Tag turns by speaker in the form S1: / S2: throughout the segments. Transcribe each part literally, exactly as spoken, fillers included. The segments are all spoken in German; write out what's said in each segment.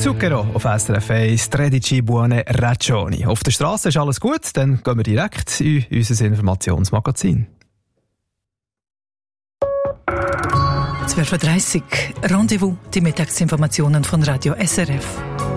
S1: Zucchero auf S R F eins, tredici buone ragioni. Auf der Straße ist alles gut, dann gehen wir direkt in unser Informationsmagazin.
S2: zwölf Uhr dreißig, Rendezvous, die Mittagsinformationen von Radio S R F.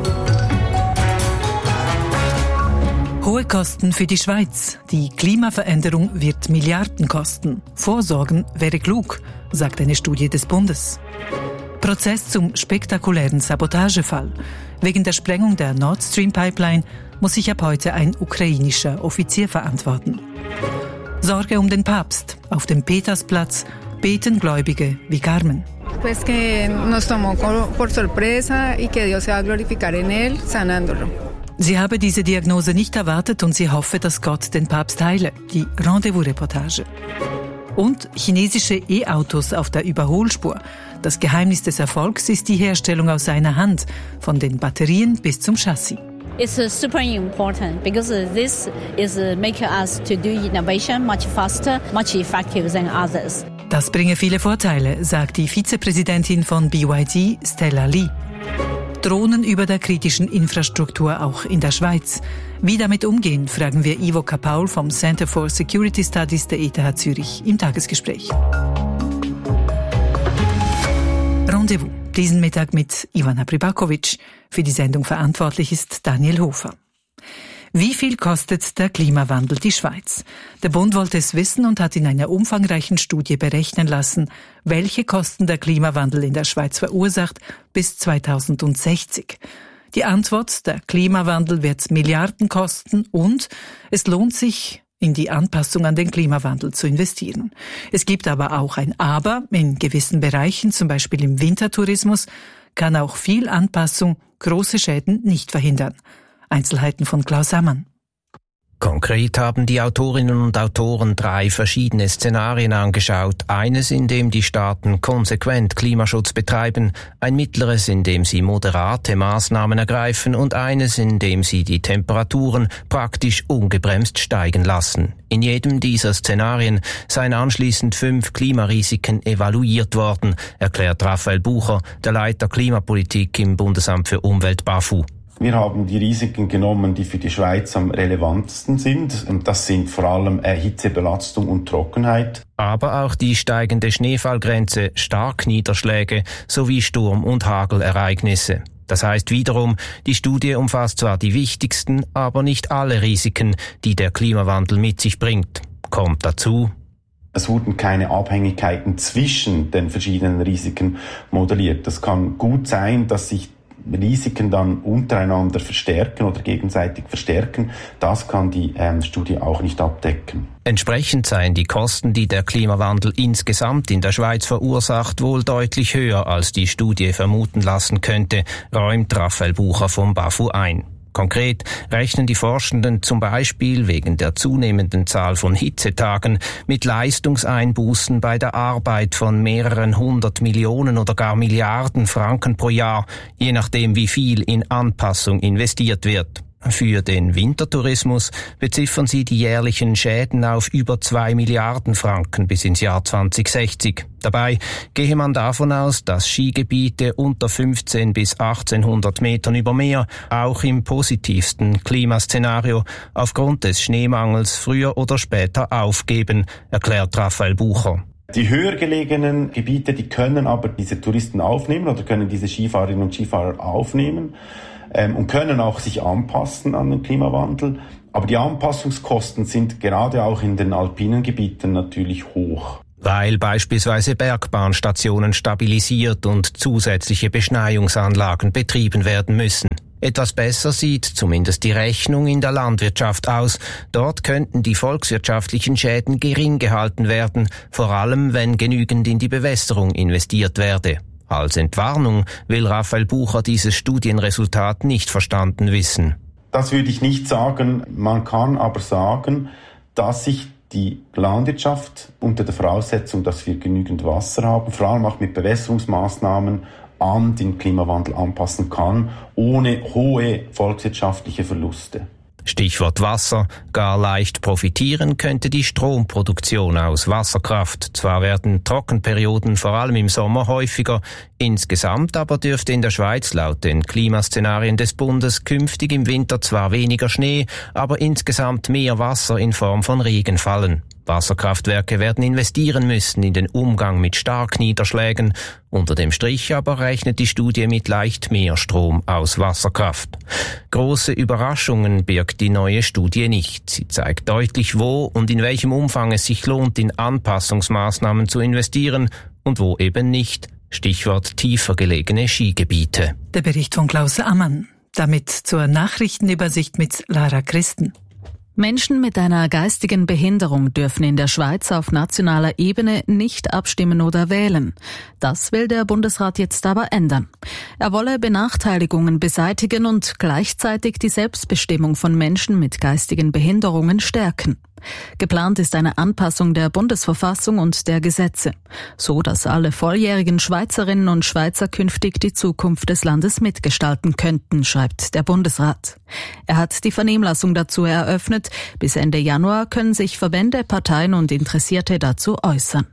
S2: Hohe Kosten für die Schweiz. Die Klimaveränderung wird Milliarden kosten. Vorsorgen wäre klug, sagt eine Studie des Bundes. Prozess zum spektakulären Sabotagefall. Wegen der Sprengung der Nord Stream Pipeline muss sich ab heute ein ukrainischer Offizier verantworten. Sorge um den Papst. Auf dem Petersplatz beten Gläubige wie Carmen.
S3: Pues que nos tomó por sorpresa y que Dios se va a glorificar en él, sanándolo.
S2: Sie habe diese Diagnose nicht erwartet und sie hoffe, dass Gott den Papst heile. Die Rendezvous-Reportage. Und chinesische E-Autos auf der Überholspur. Das Geheimnis des Erfolgs ist die Herstellung aus einer Hand, von den Batterien bis zum Chassis.
S4: It's super important because this is making us to do innovation much faster, much effective than others.
S2: Das bringe viele Vorteile, sagt die Vizepräsidentin von B Y D, Stella Lee. Drohnen über der kritischen Infrastruktur auch in der Schweiz. Wie damit umgehen, fragen wir Ivo Kapaul vom Center for Security Studies der E T H Zürich im Tagesgespräch. Rendezvous, diesen Mittag mit Ivana Pribakovic. Für die Sendung verantwortlich ist Daniel Hofer. Wie viel kostet der Klimawandel die Schweiz? Der Bund wollte es wissen und hat in einer umfangreichen Studie berechnen lassen, welche Kosten der Klimawandel in der Schweiz verursacht bis zweitausendsechzig. Die Antwort, der Klimawandel wird Milliarden kosten und es lohnt sich, in die Anpassung an den Klimawandel zu investieren. Es gibt aber auch ein Aber. In gewissen Bereichen, zum Beispiel im Wintertourismus, kann auch viel Anpassung große Schäden nicht verhindern. Einzelheiten von Klaus Sammann.
S5: Konkret haben die Autorinnen und Autoren drei verschiedene Szenarien angeschaut. Eines, in dem die Staaten konsequent Klimaschutz betreiben, ein mittleres, in dem sie moderate Maßnahmen ergreifen und eines, in dem sie die Temperaturen praktisch ungebremst steigen lassen. In jedem dieser Szenarien seien anschließend fünf Klimarisiken evaluiert worden, erklärt Raphael Bucher, der Leiter Klimapolitik im Bundesamt für Umwelt B A F U.
S6: Wir haben die Risiken genommen, die für die Schweiz am relevantesten sind. Und das sind vor allem Hitzebelastung und Trockenheit.
S5: Aber auch die steigende Schneefallgrenze, Starkniederschläge sowie Sturm- und Hagelereignisse. Das heißt wiederum, die Studie umfasst zwar die wichtigsten, aber nicht alle Risiken, die der Klimawandel mit sich bringt. Kommt dazu:
S6: Es wurden keine Abhängigkeiten zwischen den verschiedenen Risiken modelliert. Das kann gut sein, dass sich Risiken dann untereinander verstärken oder gegenseitig verstärken. Das kann die ähm, Studie auch nicht abdecken.
S5: Entsprechend seien die Kosten, die der Klimawandel insgesamt in der Schweiz verursacht, wohl deutlich höher, als die Studie vermuten lassen könnte, räumt Raphael Bucher vom B A F U ein. Konkret rechnen die Forschenden zum Beispiel wegen der zunehmenden Zahl von Hitzetagen mit Leistungseinbußen bei der Arbeit von mehreren hundert Millionen oder gar Milliarden Franken pro Jahr, je nachdem wie viel in Anpassung investiert wird. Für den Wintertourismus beziffern sie die jährlichen Schäden auf über zwei Milliarden Franken bis ins Jahr zweitausendsechzig. Dabei gehe man davon aus, dass Skigebiete unter fünfzehn bis achtzehnhundert Metern über Meer auch im positivsten Klimaszenario aufgrund des Schneemangels früher oder später aufgeben, erklärt Raphael Bucher.
S6: Die höher gelegenen Gebiete, die können aber diese Touristen aufnehmen oder können diese Skifahrerinnen und Skifahrer aufnehmen ähm, und können auch sich anpassen an den Klimawandel. Aber die Anpassungskosten sind gerade auch in den alpinen Gebieten natürlich hoch.
S5: Weil beispielsweise Bergbahnstationen stabilisiert und zusätzliche Beschneiungsanlagen betrieben werden müssen. Etwas besser sieht zumindest die Rechnung in der Landwirtschaft aus. Dort könnten die volkswirtschaftlichen Schäden gering gehalten werden, vor allem wenn genügend in die Bewässerung investiert werde. Als Entwarnung will Raphael Bucher dieses Studienresultat nicht verstanden wissen.
S6: Das würde ich nicht sagen. Man kann aber sagen, dass sich die Landwirtschaft unter der Voraussetzung, dass wir genügend Wasser haben, vor allem auch mit Bewässerungsmaßnahmen, an den Klimawandel anpassen kann, ohne hohe volkswirtschaftliche Verluste.
S5: Stichwort Wasser. Gar leicht profitieren könnte die Stromproduktion aus Wasserkraft. Zwar werden Trockenperioden vor allem im Sommer häufiger, insgesamt aber dürfte in der Schweiz laut den Klimaszenarien des Bundes künftig im Winter zwar weniger Schnee, aber insgesamt mehr Wasser in Form von Regen fallen. Wasserkraftwerke werden investieren müssen in den Umgang mit Starkniederschlägen. Unter dem Strich aber rechnet die Studie mit leicht mehr Strom aus Wasserkraft. Große Überraschungen birgt die neue Studie nicht. Sie zeigt deutlich, wo und in welchem Umfang es sich lohnt, in Anpassungsmaßnahmen zu investieren und wo eben nicht. Stichwort tiefer gelegene Skigebiete.
S2: Der Bericht von Klaus Ammann. Damit zur Nachrichtenübersicht mit Lara Christen.
S7: Menschen mit einer geistigen Behinderung dürfen in der Schweiz auf nationaler Ebene nicht abstimmen oder wählen. Das will der Bundesrat jetzt aber ändern. Er wolle Benachteiligungen beseitigen und gleichzeitig die Selbstbestimmung von Menschen mit geistigen Behinderungen stärken. Geplant ist eine Anpassung der Bundesverfassung und der Gesetze, so dass alle volljährigen Schweizerinnen und Schweizer künftig die Zukunft des Landes mitgestalten könnten, schreibt der Bundesrat. Er hat die Vernehmlassung dazu eröffnet. Bis Ende Januar können sich Verbände, Parteien und Interessierte dazu äußern.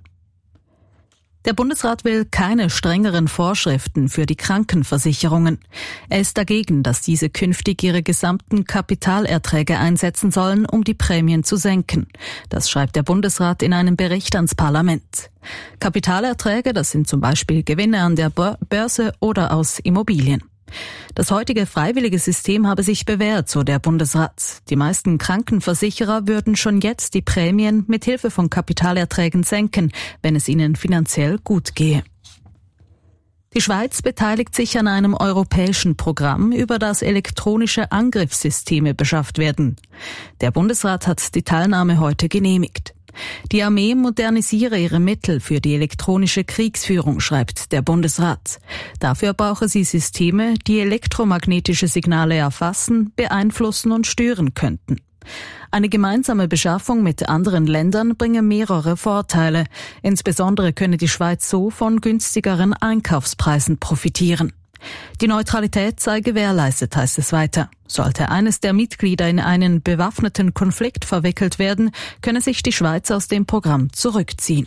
S7: Der Bundesrat will keine strengeren Vorschriften für die Krankenversicherungen. Er ist dagegen, dass diese künftig ihre gesamten Kapitalerträge einsetzen sollen, um die Prämien zu senken. Das schreibt der Bundesrat in einem Bericht ans Parlament. Kapitalerträge, das sind zum Beispiel Gewinne an der Börse oder aus Immobilien. Das heutige freiwillige System habe sich bewährt, so der Bundesrat. Die meisten Krankenversicherer würden schon jetzt die Prämien mit Hilfe von Kapitalerträgen senken, wenn es ihnen finanziell gut gehe. Die Schweiz beteiligt sich an einem europäischen Programm, über das elektronische Angriffssysteme beschafft werden. Der Bundesrat hat die Teilnahme heute genehmigt. Die Armee modernisiere ihre Mittel für die elektronische Kriegsführung, schreibt der Bundesrat. Dafür brauche sie Systeme, die elektromagnetische Signale erfassen, beeinflussen und stören könnten. Eine gemeinsame Beschaffung mit anderen Ländern bringe mehrere Vorteile. Insbesondere könne die Schweiz so von günstigeren Einkaufspreisen profitieren. Die Neutralität sei gewährleistet, heißt es weiter. Sollte eines der Mitglieder in einen bewaffneten Konflikt verwickelt werden, könne sich die Schweiz aus dem Programm zurückziehen.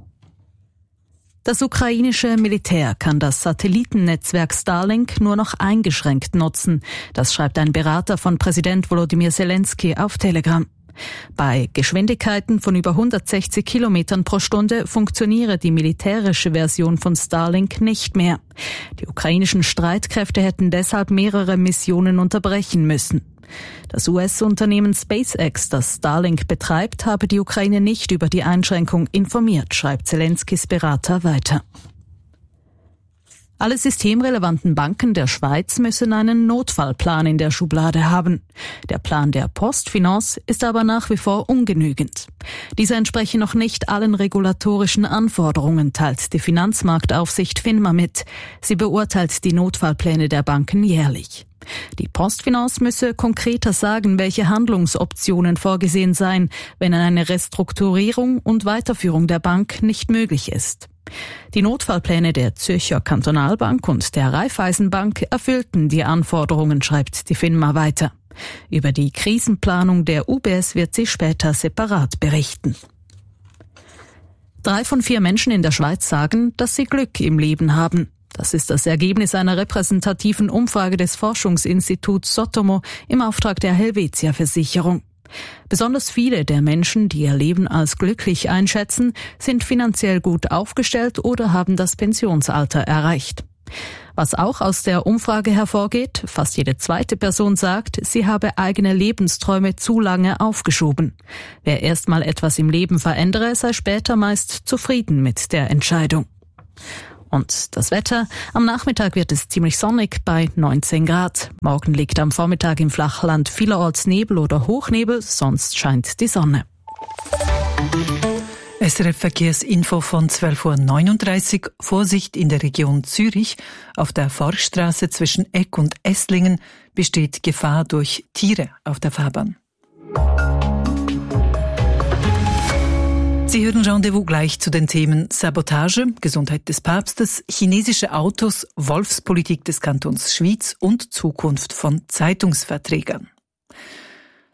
S7: Das ukrainische Militär kann das Satellitennetzwerk Starlink nur noch eingeschränkt nutzen. Das schreibt ein Berater von Präsident Volodymyr Zelensky auf Telegram. Bei Geschwindigkeiten von über hundertsechzig Kilometern pro Stunde funktioniere die militärische Version von Starlink nicht mehr. Die ukrainischen Streitkräfte hätten deshalb mehrere Missionen unterbrechen müssen. Das U S-Unternehmen SpaceX, das Starlink betreibt, habe die Ukraine nicht über die Einschränkung informiert, schreibt Zelenskys Berater weiter. Alle systemrelevanten Banken der Schweiz müssen einen Notfallplan in der Schublade haben. Der Plan der Postfinance ist aber nach wie vor ungenügend. Dieser entspreche noch nicht allen regulatorischen Anforderungen, teilt die Finanzmarktaufsicht FINMA mit. Sie beurteilt die Notfallpläne der Banken jährlich. Die Postfinance müsse konkreter sagen, welche Handlungsoptionen vorgesehen seien, wenn eine Restrukturierung und Weiterführung der Bank nicht möglich ist. Die Notfallpläne der Zürcher Kantonalbank und der Raiffeisenbank erfüllten die Anforderungen, schreibt die FINMA weiter. Über die Krisenplanung der U B S wird sie später separat berichten. Drei von vier Menschen in der Schweiz sagen, dass sie Glück im Leben haben. Das ist das Ergebnis einer repräsentativen Umfrage des Forschungsinstituts Sotomo im Auftrag der Helvetia-Versicherung. Besonders viele der Menschen, die ihr Leben als glücklich einschätzen, sind finanziell gut aufgestellt oder haben das Pensionsalter erreicht. Was auch aus der Umfrage hervorgeht, fast jede zweite Person sagt, sie habe eigene Lebensträume zu lange aufgeschoben. Wer erstmal etwas im Leben verändere, sei später meist zufrieden mit der Entscheidung. Und das Wetter. Am Nachmittag wird es ziemlich sonnig bei neunzehn Grad. Morgen liegt am Vormittag im Flachland vielerorts Nebel oder Hochnebel, sonst scheint die Sonne.
S2: S R F Verkehrsinfo von zwölf Uhr neununddreißig. Vorsicht in der Region Zürich. Auf der Forststraße zwischen Eck und Esslingen besteht Gefahr durch Tiere auf der Fahrbahn. Sie hören Rendezvous gleich zu den Themen Sabotage, Gesundheit des Papstes, chinesische Autos, Wolfspolitik des Kantons Schwyz und Zukunft von Zeitungsverträgern.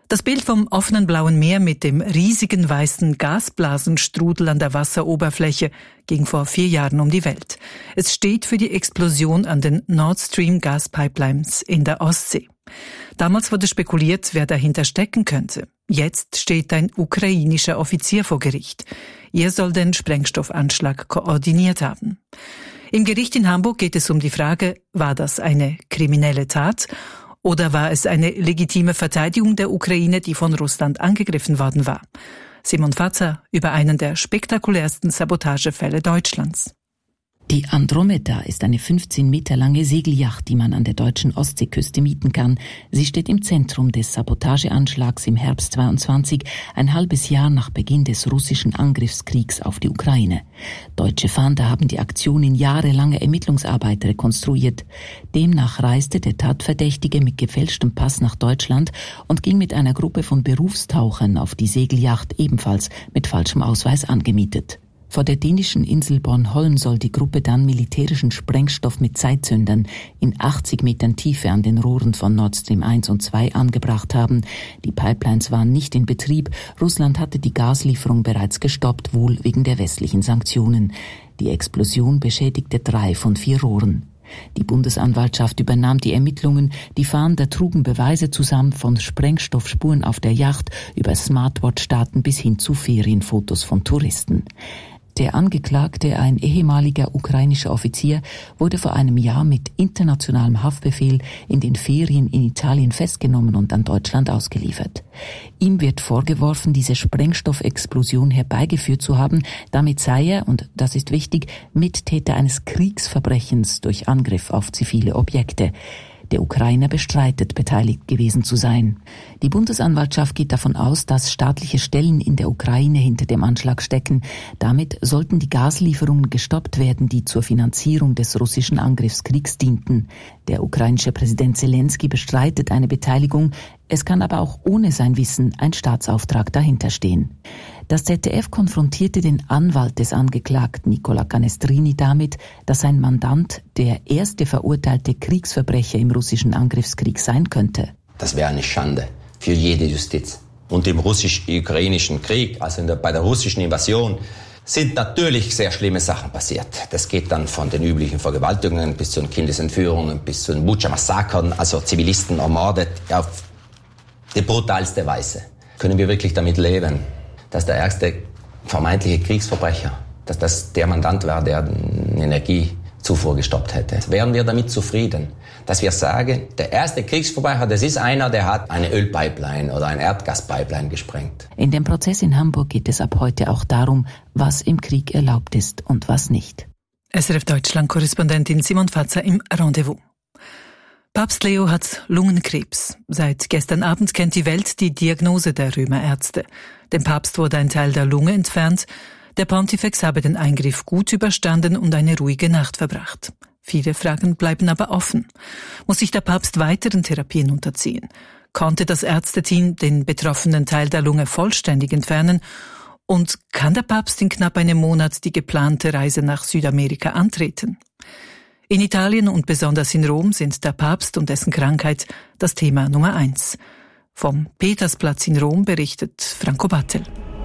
S2: Das Bild vom offenen blauen Meer mit dem riesigen weißen Gasblasenstrudel an der Wasseroberfläche ging vor vier Jahren um die Welt. Es steht für die Explosion an den Nord Stream Gaspipelines in der Ostsee. Damals wurde spekuliert, wer dahinter stecken könnte. Jetzt steht ein ukrainischer Offizier vor Gericht. Er soll den Sprengstoffanschlag koordiniert haben. Im Gericht in Hamburg geht es um die Frage, war das eine kriminelle Tat? Oder war es eine legitime Verteidigung der Ukraine, die von Russland angegriffen worden war? Simon Fatzer über einen der spektakulärsten Sabotagefälle Deutschlands.
S8: Die Andromeda ist eine fünfzehn Meter lange Segelyacht, die man an der deutschen Ostseeküste mieten kann. Sie steht im Zentrum des Sabotageanschlags im Herbst zweiundzwanzig, ein halbes Jahr nach Beginn des russischen Angriffskriegs auf die Ukraine. Deutsche Fahnder haben die Aktion in jahrelange Ermittlungsarbeit rekonstruiert. Demnach reiste der Tatverdächtige mit gefälschtem Pass nach Deutschland und ging mit einer Gruppe von Berufstauchern auf die Segelyacht, ebenfalls mit falschem Ausweis angemietet. Vor der dänischen Insel Bornholm soll die Gruppe dann militärischen Sprengstoff mit Zeitzündern in achtzig Metern Tiefe an den Rohren von Nord Stream eins und zwei angebracht haben. Die Pipelines waren nicht in Betrieb. Russland hatte die Gaslieferung bereits gestoppt, wohl wegen der westlichen Sanktionen. Die Explosion beschädigte drei von vier Rohren. Die Bundesanwaltschaft übernahm die Ermittlungen. Die Fahnder trugen Beweise zusammen von Sprengstoffspuren auf der Yacht über Smartwatch-Daten bis hin zu Ferienfotos von Touristen. Der Angeklagte, ein ehemaliger ukrainischer Offizier, wurde vor einem Jahr mit internationalem Haftbefehl in den Ferien in Italien festgenommen und an Deutschland ausgeliefert. Ihm wird vorgeworfen, diese Sprengstoffexplosion herbeigeführt zu haben. Damit sei er, und das ist wichtig, Mittäter eines Kriegsverbrechens durch Angriff auf zivile Objekte. Der Ukrainer bestreitet, beteiligt gewesen zu sein. Die Bundesanwaltschaft geht davon aus, dass staatliche Stellen in der Ukraine hinter dem Anschlag stecken. Damit sollten die Gaslieferungen gestoppt werden, die zur Finanzierung des russischen Angriffskriegs dienten. Der ukrainische Präsident Zelensky bestreitet eine Beteiligung. Es kann aber auch ohne sein Wissen ein Staatsauftrag dahinter stehen. Das Z D F konfrontierte den Anwalt des Angeklagten Nicola Canestrini damit, dass sein Mandant der erste verurteilte Kriegsverbrecher im russischen Angriffskrieg sein könnte.
S9: Das wäre eine Schande für jede Justiz. Und im russisch-ukrainischen Krieg, also in der, bei der russischen Invasion, sind natürlich sehr schlimme Sachen passiert. Das geht dann von den üblichen Vergewaltigungen bis zu den Kindesentführungen, bis zu den Butscha-Massakern, also Zivilisten ermordet auf die brutalste Weise. Können wir wirklich damit leben, dass der ärgste vermeintliche Kriegsverbrecher, dass das der Mandant war, der eine Energiezufuhr gestoppt hätte? Wären wir damit zufrieden, dass wir sagen, der erste Kriegsverbrecher, das ist einer, der hat eine Ölpipeline oder eine Erdgaspipeline gesprengt?
S8: In dem Prozess in Hamburg geht es ab heute auch darum, was im Krieg erlaubt ist und was nicht.
S2: S R F Deutschland-Korrespondentin Simon Fatzer im Rendezvous. Papst Leo hat Lungenkrebs. Seit gestern Abend kennt die Welt die Diagnose der Römerärzte. Dem Papst wurde ein Teil der Lunge entfernt. Der Pontifex habe den Eingriff gut überstanden und eine ruhige Nacht verbracht. Viele Fragen bleiben aber offen. Muss sich der Papst weiteren Therapien unterziehen? Konnte das Ärzteteam den betroffenen Teil der Lunge vollständig entfernen? Und kann der Papst in knapp einem Monat die geplante Reise nach Südamerika antreten? In Italien und besonders in Rom sind der Papst und dessen Krankheit das Thema Nummer eins. Vom Petersplatz in Rom berichtet Franco Battel.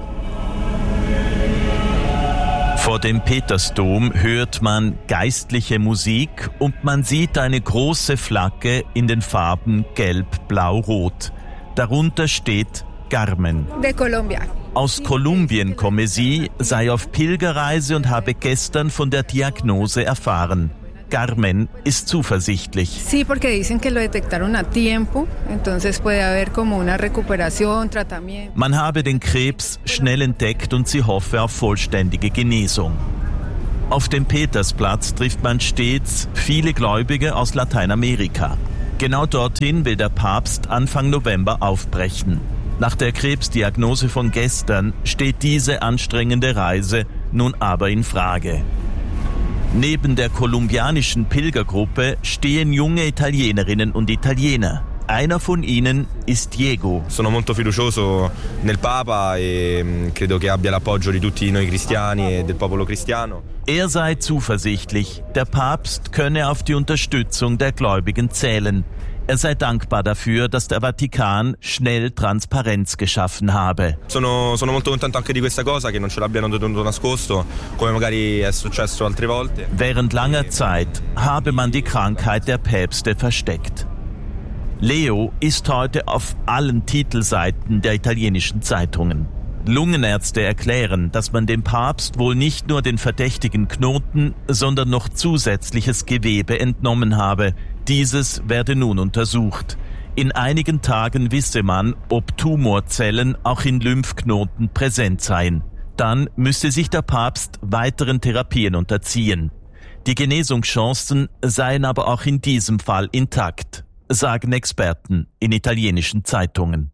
S10: Vor dem Petersdom hört man geistliche Musik und man sieht eine große Flagge in den Farben Gelb, Blau, Rot. Darunter steht Carmen.
S3: De Colombia.
S10: Aus Kolumbien komme sie, sei auf Pilgerreise und habe gestern von der Diagnose erfahren. Carmen ist zuversichtlich.
S3: Sí, porque dicen que lo detectaron a tiempo, entonces puede haber como una recuperación, tratamiento.
S10: Man habe den Krebs schnell entdeckt und sie hoffe auf vollständige Genesung. Auf dem Petersplatz trifft man stets viele Gläubige aus Lateinamerika. Genau dorthin will der Papst Anfang November aufbrechen. Nach der Krebsdiagnose von gestern steht diese anstrengende Reise nun aber in Frage. Neben der kolumbianischen Pilgergruppe stehen junge Italienerinnen und Italiener. Einer von ihnen ist Diego.
S11: Sono molto fiducioso nel Papa e credo che abbia l'appoggio di tutti noi cristiani e del popolo cristiano.
S10: Er sei zuversichtlich, der Papst könne auf die Unterstützung der Gläubigen zählen. Er sei dankbar dafür, dass der Vatikan schnell Transparenz geschaffen habe.
S11: Sono, sono molto contento anche di questa cosa, che non ce l'abbiano tenuto nascosto, come magari è successo altre volte.
S10: Während langer Zeit habe man die Krankheit der Päpste versteckt. Leo ist heute auf allen Titelseiten der italienischen Zeitungen. Lungenärzte erklären, dass man dem Papst wohl nicht nur den verdächtigen Knoten, sondern noch zusätzliches Gewebe entnommen habe. Dieses werde nun untersucht. In einigen Tagen wisse man, ob Tumorzellen auch in Lymphknoten präsent seien. Dann müsste sich der Papst weiteren Therapien unterziehen. Die Genesungschancen seien aber auch in diesem Fall intakt, sagen Experten in italienischen Zeitungen.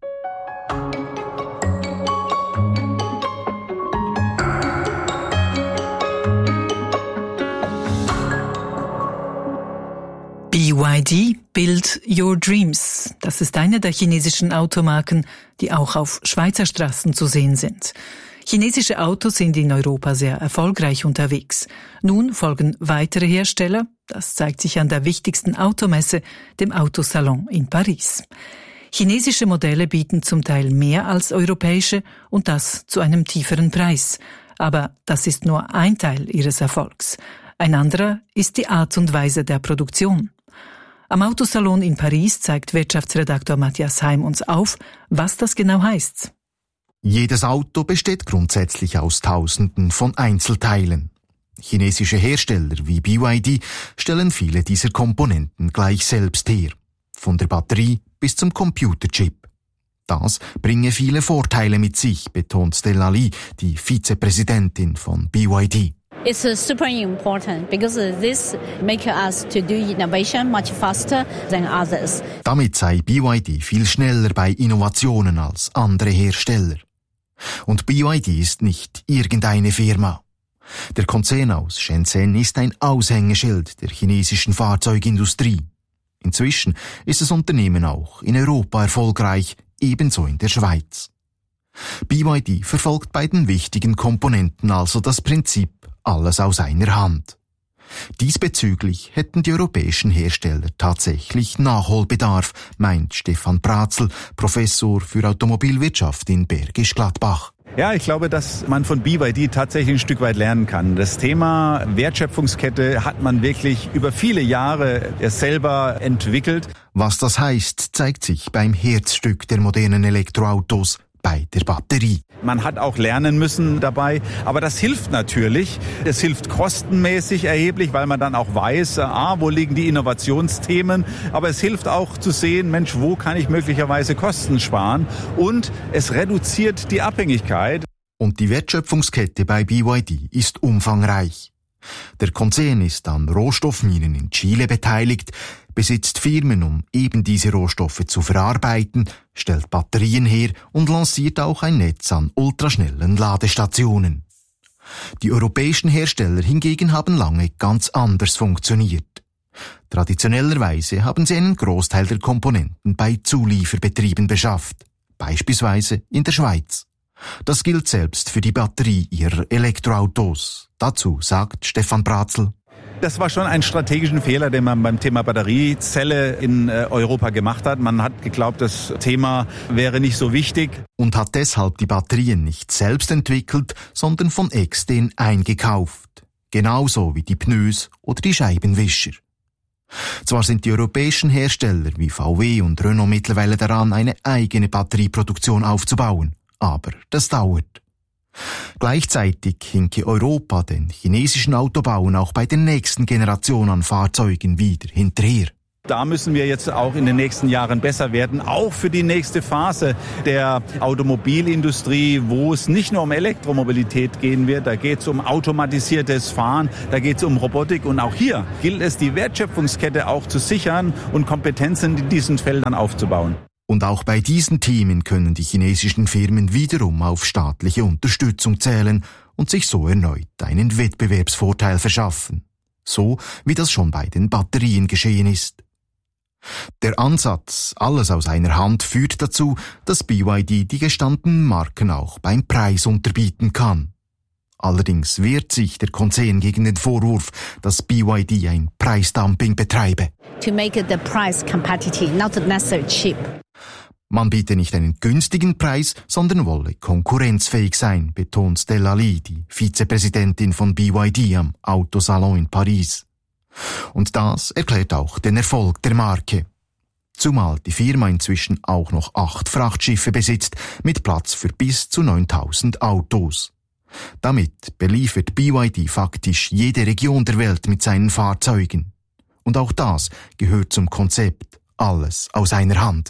S2: B Y D, Build Your Dreams. Das ist eine der chinesischen Automarken, die auch auf Schweizer Straßen zu sehen sind. Chinesische Autos sind in Europa sehr erfolgreich unterwegs. Nun folgen weitere Hersteller. Das zeigt sich an der wichtigsten Automesse, dem Autosalon in Paris. Chinesische Modelle bieten zum Teil mehr als europäische und das zu einem tieferen Preis. Aber das ist nur ein Teil ihres Erfolgs. Ein anderer ist die Art und Weise der Produktion. Am Autosalon in Paris zeigt Wirtschaftsredakteur Matthias Heim uns auf, was das genau heißt.
S12: Jedes Auto besteht grundsätzlich aus Tausenden von Einzelteilen. Chinesische Hersteller wie B Y D stellen viele dieser Komponenten gleich selbst her. Von der Batterie bis zum Computerchip. Das bringe viele Vorteile mit sich, betont Stella Li, die Vizepräsidentin von B Y D.
S4: It's super important because this makes us to do innovation much faster than others.
S12: Damit sei B Y D viel schneller bei Innovationen als andere Hersteller. Und B Y D ist nicht irgendeine Firma. Der Konzern aus Shenzhen ist ein Aushängeschild der chinesischen Fahrzeugindustrie. Inzwischen ist das Unternehmen auch in Europa erfolgreich, ebenso in der Schweiz. B Y D verfolgt bei den wichtigen Komponenten also das Prinzip alles aus einer Hand. Diesbezüglich hätten die europäischen Hersteller tatsächlich Nachholbedarf, meint Stefan Pratzel, Professor für Automobilwirtschaft in Bergisch Gladbach.
S13: Ja, ich glaube, dass man von B Y D tatsächlich ein Stück weit lernen kann. Das Thema Wertschöpfungskette hat man wirklich über viele Jahre selber entwickelt.
S12: Was das heißt, zeigt sich beim Herzstück der modernen Elektroautos, bei der Batterie.
S13: Man hat auch lernen müssen dabei, aber das hilft natürlich. Es hilft kostenmäßig erheblich, weil man dann auch weiß, ah, wo liegen die Innovationsthemen. Aber es hilft auch zu sehen, Mensch, wo kann ich möglicherweise Kosten sparen? Und es reduziert die Abhängigkeit.
S12: Und die Wertschöpfungskette bei B Y D ist umfangreich. Der Konzern ist an Rohstoffminen in Chile beteiligt, besitzt Firmen, um eben diese Rohstoffe zu verarbeiten, stellt Batterien her und lanciert auch ein Netz an ultraschnellen Ladestationen. Die europäischen Hersteller hingegen haben lange ganz anders funktioniert. Traditionellerweise haben sie einen Großteil der Komponenten bei Zulieferbetrieben beschafft, beispielsweise in der Schweiz. Das gilt selbst für die Batterie ihrer Elektroautos. Dazu sagt Stefan Pratzel:
S13: Das war schon ein strategischen Fehler, den man beim Thema Batteriezelle in Europa gemacht hat. Man hat geglaubt, das Thema wäre nicht so wichtig.
S12: Und hat deshalb die Batterien nicht selbst entwickelt, sondern von extern eingekauft. Genauso wie die Pneus oder die Scheibenwischer. Zwar sind die europäischen Hersteller wie V W und Renault mittlerweile daran, eine eigene Batterieproduktion aufzubauen. Aber das dauert. Gleichzeitig hinke Europa den chinesischen Autobauern auch bei der nächsten Generation an Fahrzeugen wieder hinterher.
S13: Da müssen wir jetzt auch in den nächsten Jahren besser werden, auch für die nächste Phase der Automobilindustrie, wo es nicht nur um Elektromobilität gehen wird, da geht es um automatisiertes Fahren, da geht es um Robotik und auch hier gilt es, die Wertschöpfungskette auch zu sichern und Kompetenzen in diesen Feldern aufzubauen.
S12: Und auch bei diesen Themen können die chinesischen Firmen wiederum auf staatliche Unterstützung zählen und sich so erneut einen Wettbewerbsvorteil verschaffen. So wie das schon bei den Batterien geschehen ist. Der Ansatz, alles aus einer Hand, führt dazu, dass B Y D die gestandenen Marken auch beim Preis unterbieten kann. Allerdings wehrt sich der Konzern gegen den Vorwurf, dass B Y D ein Preisdumping betreibe.
S4: to make the price competitive, not necessarily cheap.
S12: Man biete nicht einen günstigen Preis, sondern wolle konkurrenzfähig sein, betont Stella Lee, die Vizepräsidentin von B Y D am Autosalon in Paris. Und das erklärt auch den Erfolg der Marke. Zumal die Firma inzwischen auch noch acht Frachtschiffe besitzt, mit Platz für bis zu neuntausend Autos. Damit beliefert B Y D faktisch jede Region der Welt mit seinen Fahrzeugen. Und auch das gehört zum Konzept, alles aus einer Hand.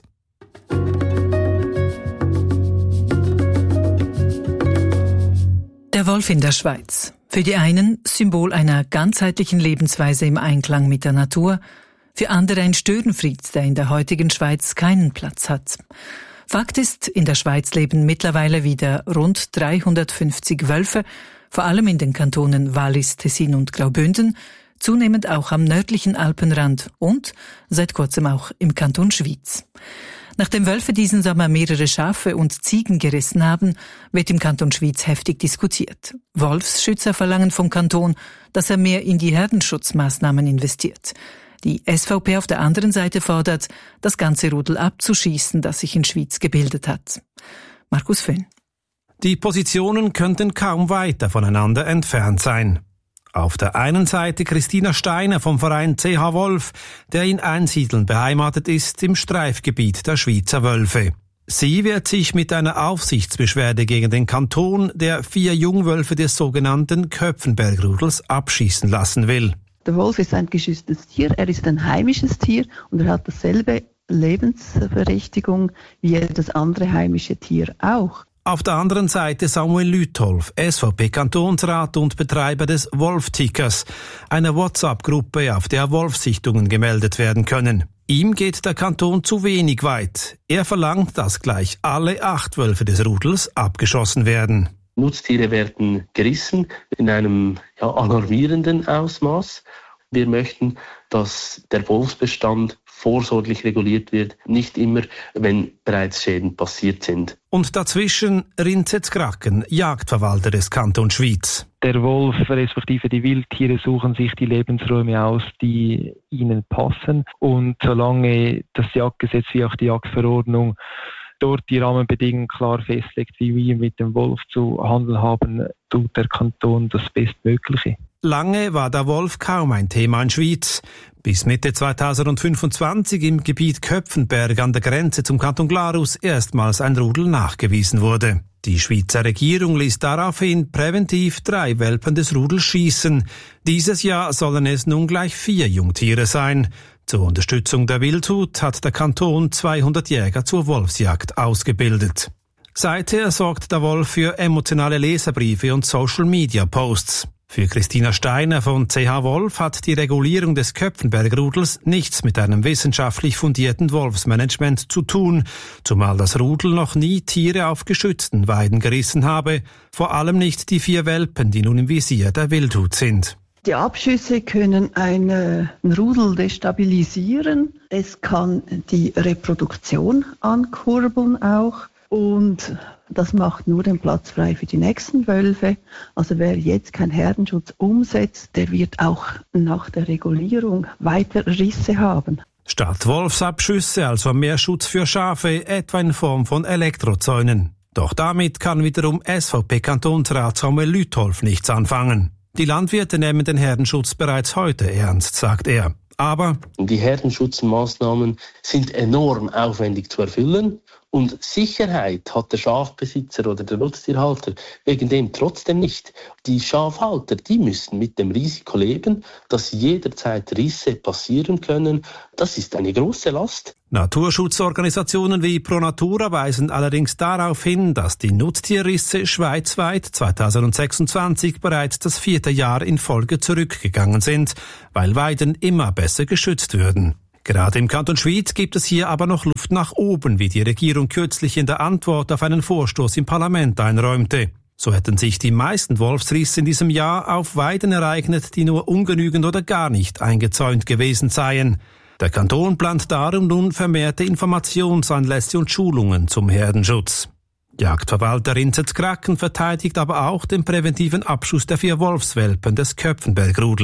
S2: Der Wolf in der Schweiz. Für die einen Symbol einer ganzheitlichen Lebensweise im Einklang mit der Natur, für andere ein Störenfried, der in der heutigen Schweiz keinen Platz hat. Fakt ist, in der Schweiz leben mittlerweile wieder rund dreihundertfünfzig Wölfe, vor allem in den Kantonen Wallis, Tessin und Graubünden, zunehmend auch am nördlichen Alpenrand und seit kurzem auch im Kanton Schwyz. Nachdem Wölfe diesen Sommer mehrere Schafe und Ziegen gerissen haben, wird im Kanton Schwyz heftig diskutiert. Wolfsschützer verlangen vom Kanton, dass er mehr in die Herdenschutzmaßnahmen investiert. Die S V P auf der anderen Seite fordert, das ganze Rudel abzuschießen, das sich in Schwyz gebildet hat. Markus Föhn.
S14: Die Positionen könnten kaum weiter voneinander entfernt sein. Auf der einen Seite Christina Steiner vom Verein C H Wolf, der in Einsiedeln beheimatet ist im Streifgebiet der Schweizer Wölfe. Sie wehrt sich mit einer Aufsichtsbeschwerde gegen den Kanton, der vier Jungwölfe des sogenannten Köpfenbergrudels abschießen lassen will.
S15: Der Wolf ist ein geschütztes Tier, er ist ein heimisches Tier und er hat dasselbe Lebensberechtigung wie jedes andere heimische Tier auch.
S14: Auf der anderen Seite Samuel Lütolf, S V P-Kantonsrat und Betreiber des Wolf-Tickers, einer WhatsApp-Gruppe, auf der Wolfsichtungen gemeldet werden können. Ihm geht der Kanton zu wenig weit. Er verlangt, dass gleich alle acht Wölfe des Rudels abgeschossen werden.
S16: Nutztiere werden gerissen in einem ja, alarmierenden Ausmaß. Wir möchten, dass der Wolfsbestand vorsorglich reguliert wird, nicht immer, wenn bereits Schäden passiert sind.
S14: Und dazwischen Rinzet Kraken, Jagdverwalter des Kantons Schwyz.
S17: Der Wolf, respektive die Wildtiere, suchen sich die Lebensräume aus, die ihnen passen. Und solange das Jagdgesetz wie auch die Jagdverordnung dort die Rahmenbedingungen klar festlegt, wie wir mit dem Wolf zu handeln haben, tut der Kanton das Bestmögliche.
S14: Lange war der Wolf kaum ein Thema in Schwyz, bis Mitte zweitausendfünfundzwanzig im Gebiet Köpfenberg an der Grenze zum Kanton Glarus erstmals ein Rudel nachgewiesen wurde. Die Schweizer Regierung ließ daraufhin präventiv drei Welpen des Rudels schießen. Dieses Jahr sollen es nun gleich vier Jungtiere sein. Zur Unterstützung der Wildhut hat der Kanton zweihundert Jäger zur Wolfsjagd ausgebildet. Seither sorgt der Wolf für emotionale Leserbriefe und Social-Media-Posts. Für Christina Steiner von C H Wolf hat die Regulierung des Köpfenbergrudels nichts mit einem wissenschaftlich fundierten Wolfsmanagement zu tun, zumal das Rudel noch nie Tiere auf geschützten Weiden gerissen habe, vor allem nicht die vier Welpen, die nun im Visier der Wildhut sind.
S15: Die Abschüsse können ein, äh, ein Rudel destabilisieren, es kann die Reproduktion ankurbeln auch. Und das macht nur den Platz frei für die nächsten Wölfe. Also wer jetzt keinen Herdenschutz umsetzt, der wird auch nach der Regulierung weiter Risse haben.
S14: Statt Wolfsabschüsse also mehr Schutz für Schafe, etwa in Form von Elektrozäunen. Doch damit kann wiederum S V P-Kantonsrat Samuel Lütolf nichts anfangen. Die Landwirte nehmen den Herdenschutz bereits heute ernst, sagt er. Aber
S16: die Herdenschutzmaßnahmen sind enorm aufwendig zu erfüllen. Und Sicherheit hat der Schafbesitzer oder der Nutztierhalter wegen dem trotzdem nicht. Die Schafhalter, die müssen mit dem Risiko leben, dass jederzeit Risse passieren können. Das ist eine große Last.
S14: Naturschutzorganisationen wie Pro Natura weisen allerdings darauf hin, dass die Nutztierrisse schweizweit zweitausendsechsundzwanzig bereits das vierte Jahr in Folge zurückgegangen sind, weil Weiden immer besser geschützt würden. Gerade im Kanton Schwyz gibt es hier aber noch Luft nach oben, wie die Regierung kürzlich in der Antwort auf einen Vorstoß im Parlament einräumte. So hätten sich die meisten Wolfsrisse in diesem Jahr auf Weiden ereignet, die nur ungenügend oder gar nicht eingezäunt gewesen seien. Der Kanton plant darum nun vermehrte Informationsanlässe und Schulungen zum Herdenschutz. Jagdverwalter Rinzet Kraken verteidigt aber auch den präventiven Abschuss der vier Wolfswelpen des Köpfenbergrudels.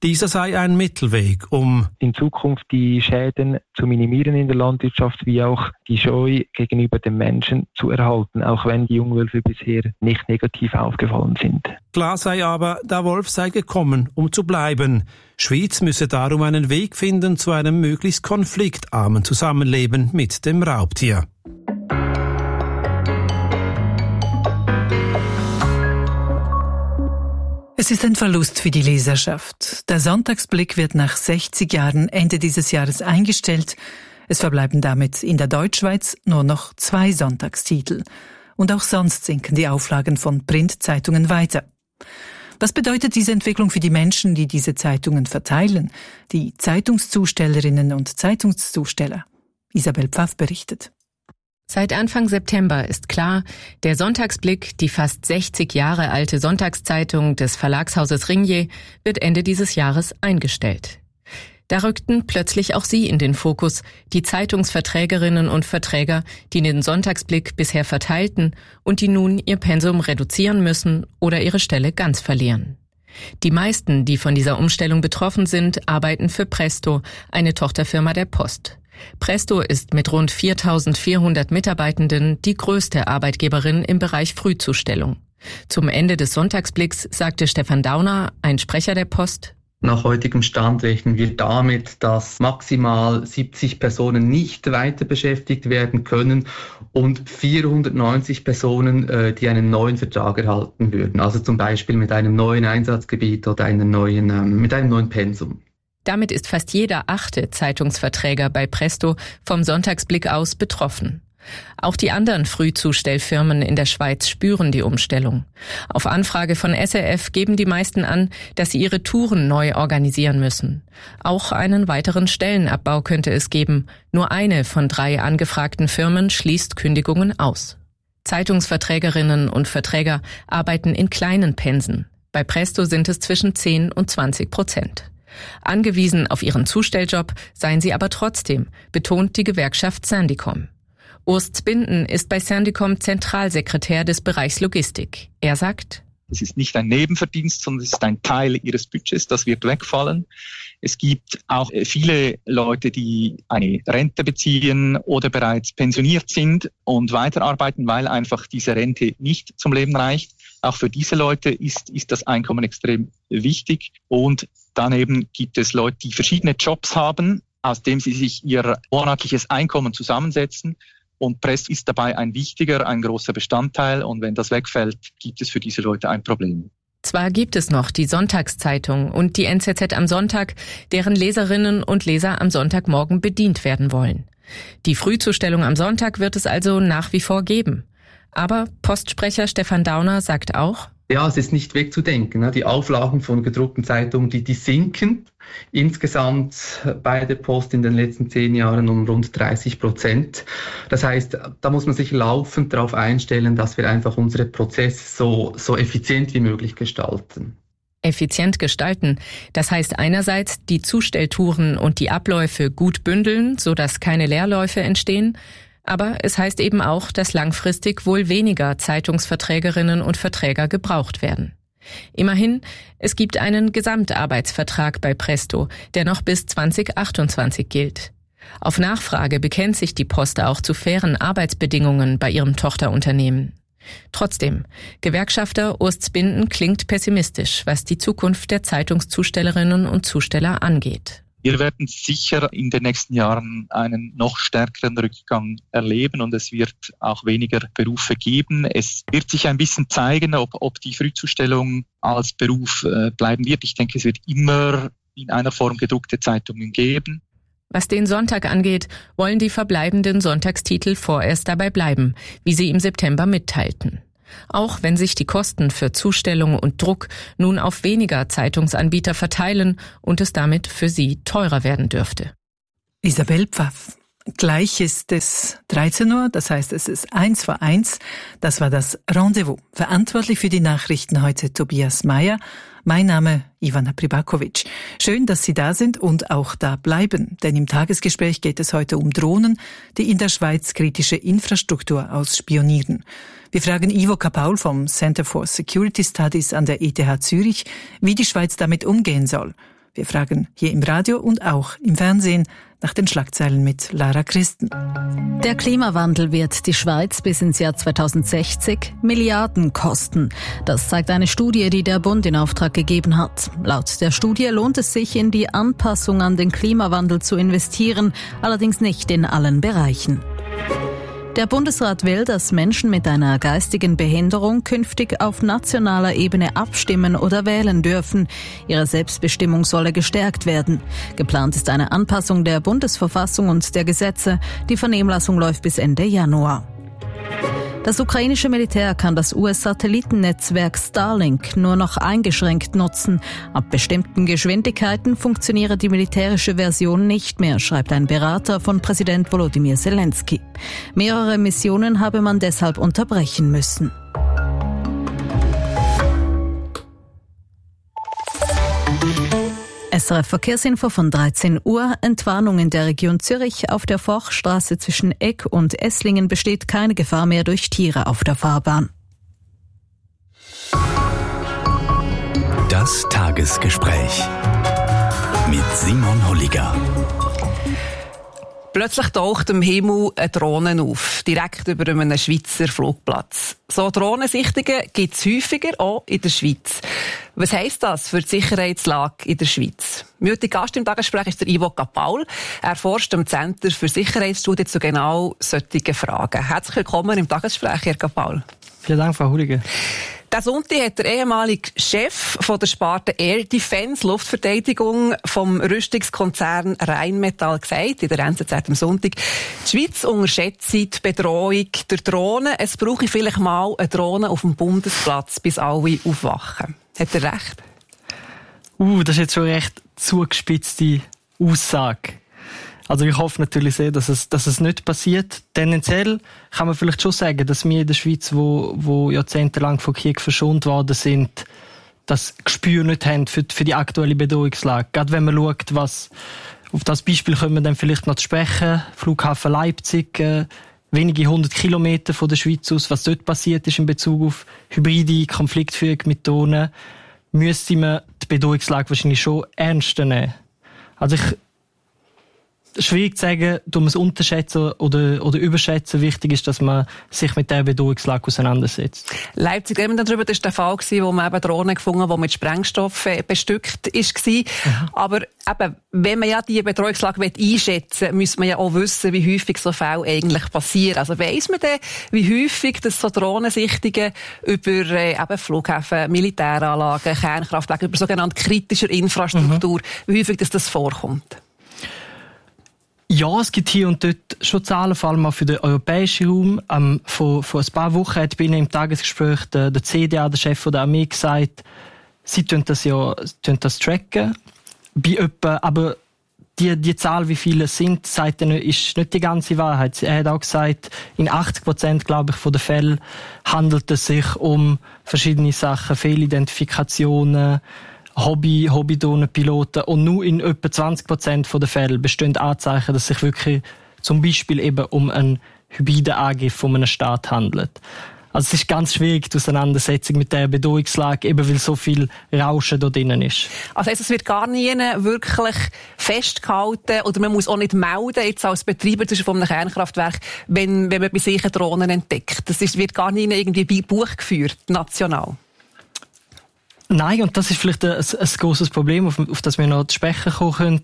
S14: Dieser sei ein Mittelweg, um
S17: in Zukunft die Schäden zu minimieren in der Landwirtschaft, wie auch die Scheu gegenüber den Menschen zu erhalten, auch wenn die Jungwölfe bisher nicht negativ aufgefallen sind.
S14: Klar sei aber, der Wolf sei gekommen, um zu bleiben. Schwyz müsse darum einen Weg finden zu einem möglichst konfliktarmen Zusammenleben mit dem Raubtier.
S2: Es ist ein Verlust für die Leserschaft. Der Sonntagsblick wird nach sechzig Jahren Ende dieses Jahres eingestellt. Es verbleiben damit in der Deutschschweiz nur noch zwei Sonntagstitel. Und auch sonst sinken die Auflagen von Printzeitungen weiter. Was bedeutet diese Entwicklung für die Menschen, die diese Zeitungen verteilen? Die Zeitungszustellerinnen und Zeitungszusteller. Isabel Pfaff berichtet.
S18: Seit Anfang September ist klar, der Sonntagsblick, die fast sechzig Jahre alte Sonntagszeitung des Verlagshauses Ringier, wird Ende dieses Jahres eingestellt. Da rückten plötzlich auch sie in den Fokus, die Zeitungsverträgerinnen und Verträger, die den Sonntagsblick bisher verteilten und die nun ihr Pensum reduzieren müssen oder ihre Stelle ganz verlieren. Die meisten, die von dieser Umstellung betroffen sind, arbeiten für Presto, eine Tochterfirma der Post. Presto ist mit rund viertausendvierhundert Mitarbeitenden die größte Arbeitgeberin im Bereich Frühzustellung. Zum Ende des Sonntagsblicks sagte Stefan Dauner, ein Sprecher der Post:
S19: Nach heutigem Stand rechnen wir damit, dass maximal siebzig Personen nicht weiter beschäftigt werden können und vierhundertneunzig Personen, die einen neuen Vertrag erhalten würden. Also zum Beispiel mit einem neuen Einsatzgebiet oder einem neuen, mit einem neuen Pensum.
S18: Damit ist fast jeder achte Zeitungsverträger bei Presto vom Sonntagsblick aus betroffen. Auch die anderen Frühzustellfirmen in der Schweiz spüren die Umstellung. Auf Anfrage von S R F geben die meisten an, dass sie ihre Touren neu organisieren müssen. Auch einen weiteren Stellenabbau könnte es geben. Nur eine von drei angefragten Firmen schließt Kündigungen aus. Zeitungsverträgerinnen und Verträger arbeiten in kleinen Pensen. Bei Presto sind es zwischen zehn und zwanzig Prozent. Angewiesen auf ihren Zustelljob seien sie aber trotzdem, betont die Gewerkschaft Sandicom. Urs Zbinden ist bei Sandicom Zentralsekretär des Bereichs Logistik. Er sagt:
S20: Es ist nicht ein Nebenverdienst, sondern es ist ein Teil ihres Budgets, das wird wegfallen. Es gibt auch viele Leute, die eine Rente beziehen oder bereits pensioniert sind und weiterarbeiten, weil einfach diese Rente nicht zum Leben reicht. Auch für diese Leute ist, ist das Einkommen extrem wichtig. Und daneben gibt es Leute, die verschiedene Jobs haben, aus dem sie sich ihr monatliches Einkommen zusammensetzen. Und Presto ist dabei ein wichtiger, ein großer Bestandteil. Und wenn das wegfällt, gibt es für diese Leute ein Problem.
S18: Zwar gibt es noch die Sonntagszeitung und die N Z Z am Sonntag, deren Leserinnen und Leser am Sonntagmorgen bedient werden wollen. Die Frühzustellung am Sonntag wird es also nach wie vor geben. Aber Postsprecher Stefan Dauner sagt auch:
S19: Ja, es ist nicht wegzudenken. Die Auflagen von gedruckten Zeitungen, die, die sinken insgesamt bei der Post in den letzten zehn Jahren um rund dreißig Prozent. Das heißt, da muss man sich laufend darauf einstellen, dass wir einfach unsere Prozesse so, so effizient wie möglich gestalten.
S18: Effizient gestalten, das heißt einerseits die Zustelltouren und die Abläufe gut bündeln, sodass keine Leerläufe entstehen. Aber es heißt eben auch, dass langfristig wohl weniger Zeitungsverträgerinnen und Verträger gebraucht werden. Immerhin, es gibt einen Gesamtarbeitsvertrag bei Presto, der noch bis zwanzig achtundzwanzig gilt. Auf Nachfrage bekennt sich die Post auch zu fairen Arbeitsbedingungen bei ihrem Tochterunternehmen. Trotzdem, Gewerkschafter Urs Zbinden klingt pessimistisch, was die Zukunft der Zeitungszustellerinnen und Zusteller angeht.
S20: Wir werden sicher in den nächsten Jahren einen noch stärkeren Rückgang erleben und es wird auch weniger Berufe geben. Es wird sich ein bisschen zeigen, ob, ob die Frühzustellung als Beruf äh, bleiben wird. Ich denke, es wird immer in einer Form gedruckte Zeitungen geben.
S18: Was den Sonntag angeht, wollen die verbleibenden Sonntagstitel vorerst dabei bleiben, wie sie im September mitteilten. Auch wenn sich die Kosten für Zustellung und Druck nun auf weniger Zeitungsanbieter verteilen und es damit für sie teurer werden dürfte.
S2: Isabel Pfaff. Gleich ist es dreizehn Uhr, das heißt es ist eins vor eins. Das war das Rendezvous. Verantwortlich für die Nachrichten heute Tobias Meyer. Mein Name Ivana Pribakovic. Schön, dass Sie da sind und auch da bleiben, denn im Tagesgespräch geht es heute um Drohnen, die in der Schweiz kritische Infrastruktur ausspionieren. Wir fragen Ivo Kapaul vom Center for Security Studies an der E T H Zürich, wie die Schweiz damit umgehen soll. Wir fragen hier im Radio und auch im Fernsehen nach den Schlagzeilen mit Lara Christen.
S7: Der Klimawandel wird die Schweiz bis ins Jahr zweitausendsechzig Milliarden kosten. Das zeigt eine Studie, die der Bund in Auftrag gegeben hat. Laut der Studie lohnt es sich, in die Anpassung an den Klimawandel zu investieren, allerdings nicht in allen Bereichen. Der Bundesrat will, dass Menschen mit einer geistigen Behinderung künftig auf nationaler Ebene abstimmen oder wählen dürfen. Ihre Selbstbestimmung solle gestärkt werden. Geplant ist eine Anpassung der Bundesverfassung und der Gesetze. Die Vernehmlassung läuft bis Ende Januar. Das ukrainische Militär kann das U S-Satellitennetzwerk Starlink nur noch eingeschränkt nutzen. Ab bestimmten Geschwindigkeiten funktioniere die militärische Version nicht mehr, schreibt ein Berater von Präsident Volodymyr Zelensky. Mehrere Missionen habe man deshalb unterbrechen müssen. S R F-Verkehrsinfo von dreizehn Uhr. Entwarnung in der Region Zürich. Auf der Forchstraße zwischen Egg und Esslingen besteht keine Gefahr mehr durch Tiere auf der Fahrbahn.
S21: Das Tagesgespräch mit Simon Holliger.
S22: Plötzlich taucht im Himmel eine Drohne auf, direkt über einem Schweizer Flugplatz. So Drohnensichtungen gibt es häufiger, auch in der Schweiz. Was heisst das für die Sicherheitslage in der Schweiz? Mein heutiger Gast im Tagesgespräch ist der Ivo Capaul. Er forscht am Center für Sicherheitsstudien zu genau solchen Fragen. Herzlich willkommen im Tagesgespräch, Herr Capaul.
S23: Vielen Dank, Frau Hulliger.
S22: Diesen Sonntag hat der ehemalige Chef von der Sparte Air Defence, Luftverteidigung, vom Rüstungskonzern Rheinmetall gesagt, in der N Z Z am Sonntag, die Schweiz unterschätzt die Bedrohung der Drohnen. Es brauche vielleicht mal eine Drohne auf dem Bundesplatz, bis alle aufwachen. Hat er recht?
S23: Uh, das ist jetzt schon eine recht zugespitzte Aussage. Also ich hoffe natürlich sehr, dass es, dass es nicht passiert. Tendenziell kann man vielleicht schon sagen, dass wir in der Schweiz, wo, wo jahrzehntelang von Krieg verschont worden sind, das Gespür nicht haben für, für die aktuelle Bedrohungslage. Gerade wenn man schaut, was, auf das Beispiel können wir dann vielleicht noch zu sprechen, Flughafen Leipzig, äh, wenige hundert Kilometer von der Schweiz aus, was dort passiert ist in Bezug auf hybride Konfliktführung mit Drohnen, müsste man die Bedrohungslage wahrscheinlich schon ernster nehmen. Also ich schwierig zu sagen, tun wir es unterschätzen oder, oder überschätzen. Wichtig ist, dass man sich mit dieser Bedrohungslage auseinandersetzt.
S22: Leipzig, eben darüber, das war der Fall, wo man eben Drohnen gefunden hat, die mit Sprengstoff bestückt war. Mhm. Aber eben, wenn man ja diese Bedrohungslage einschätzen will, muss man ja auch wissen, wie häufig so Fälle eigentlich passieren. Also weiss man denn, wie häufig das so Drohnensichtungen über äh, eben Flughäfen, Militäranlagen, Kernkraftwerke, über sogenannte kritische Infrastruktur, mhm. wie häufig das, das vorkommt?
S23: Ja, es gibt hier und dort schon Zahlen, vor allem auch für den europäischen Raum. Ähm, vor, vor ein paar Wochen hat bei Ihnen im Tagesgespräch der, der C D A, der Chef der Armee, gesagt, sie tun das ja tun das tracken. Bei etwa, aber die, die Zahl, wie viele es sind, sagt er nicht, ist nicht die ganze Wahrheit. Er hat auch gesagt, in achtzig Prozent, glaube ich, von den Fällen handelt es sich um verschiedene Sachen, Fehlidentifikationen, Hobby, Hobbydrohnenpiloten, und nur in etwa zwanzig Prozent der Fälle bestehen Anzeichen, dass es sich wirklich zum Beispiel eben um einen hybriden Angriff von einem Staat handelt. Also es ist ganz schwierig, die Auseinandersetzung mit der Bedrohungslage, eben weil so viel Rauschen da drinnen ist.
S22: Also heisst, es wird gar nie wirklich festgehalten oder man muss auch nicht melden, jetzt als Betreiber von einem Kernkraftwerk, wenn, wenn man bei sich Drohnen entdeckt. Das ist, wird gar nie irgendwie bei Buch geführt, national.
S23: Nein, und das ist vielleicht ein, ein grosses Problem, auf, auf das wir noch zu sprechen kommen können.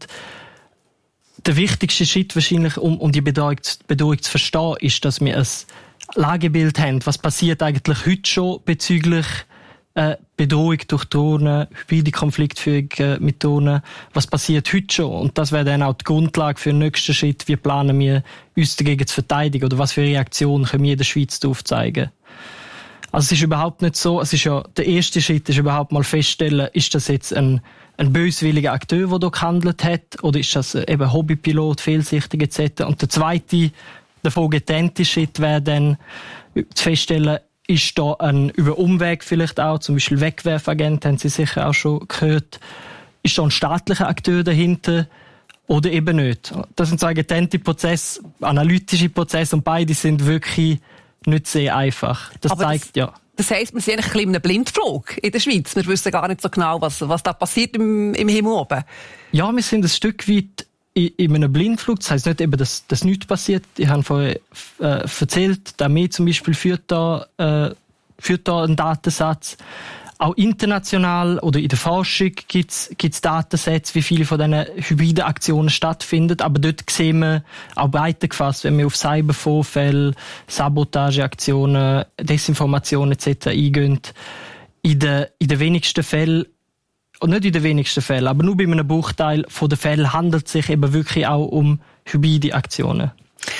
S23: Der wichtigste Schritt wahrscheinlich, um, um die Bedrohung, Bedrohung zu verstehen, ist, dass wir ein Lagebild haben. Was passiert eigentlich heute schon bezüglich äh, Bedrohung durch Drohnen, hybride Konfliktführung äh, mit Drohnen? Was passiert heute schon? Und das wäre dann auch die Grundlage für den nächsten Schritt. Wie planen wir uns dagegen zu verteidigen? Oder was für Reaktionen können wir in der Schweiz darauf zeigen? Also es ist überhaupt nicht so, es ist ja, der erste Schritt ist überhaupt mal feststellen, ist das jetzt ein, ein böswilliger Akteur, der hier gehandelt hat, oder ist das eben Hobbypilot, fehlsichtig et cetera. Und der zweite, davon getrennte Schritt wäre dann zu feststellen, ist da ein, über Umweg vielleicht auch, zum Beispiel Wegwerfagent, haben Sie sicher auch schon gehört, ist da ein staatlicher Akteur dahinter oder eben nicht. Das sind zwei getrennte Prozesse, analytische Prozesse, und beide sind wirklich nicht sehr einfach. Das
S22: Aber
S23: zeigt,
S22: das,
S23: ja.
S22: Das heisst, wir sind eigentlich ein bisschen in einem Blindflug in der Schweiz. Wir wissen gar nicht so genau, was, was da passiert im, im Himmel oben.
S23: Ja, wir sind ein Stück weit in, in einem Blindflug. Das heisst nicht eben, dass, dass nichts passiert. Ich habe vorher äh, erzählt, die Armee zum Beispiel führt da, äh, führt da einen Datensatz. Auch international oder in der Forschung gibt es Datensätze, wie viele von diesen hybriden Aktionen stattfinden. Aber dort sehen wir auch breiter gefasst, wenn wir auf Cybervorfälle, Sabotageaktionen, Desinformation et cetera eingehen. In den, in den wenigsten Fällen, und nicht in den wenigsten Fällen, aber nur bei einem Bruchteil von den Fällen handelt es sich eben wirklich auch um hybride Aktionen.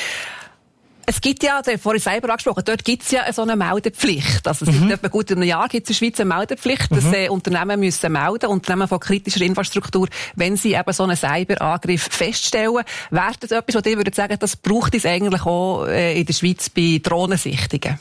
S22: Es gibt ja, der vorhin selber angesprochen, dort gibt es ja so eine Meldepflicht. Also seit
S23: Mhm.
S22: etwa gut einem Jahr gibt es in der Schweiz eine Meldepflicht, dass
S23: Mhm.
S22: äh, Unternehmen müssen melden, Unternehmen von kritischer Infrastruktur, wenn sie eben so einen Cyberangriff feststellen. Wäre das etwas, was ihr würdet sagen, das braucht es eigentlich auch äh, in der Schweiz bei Drohnensichtungen?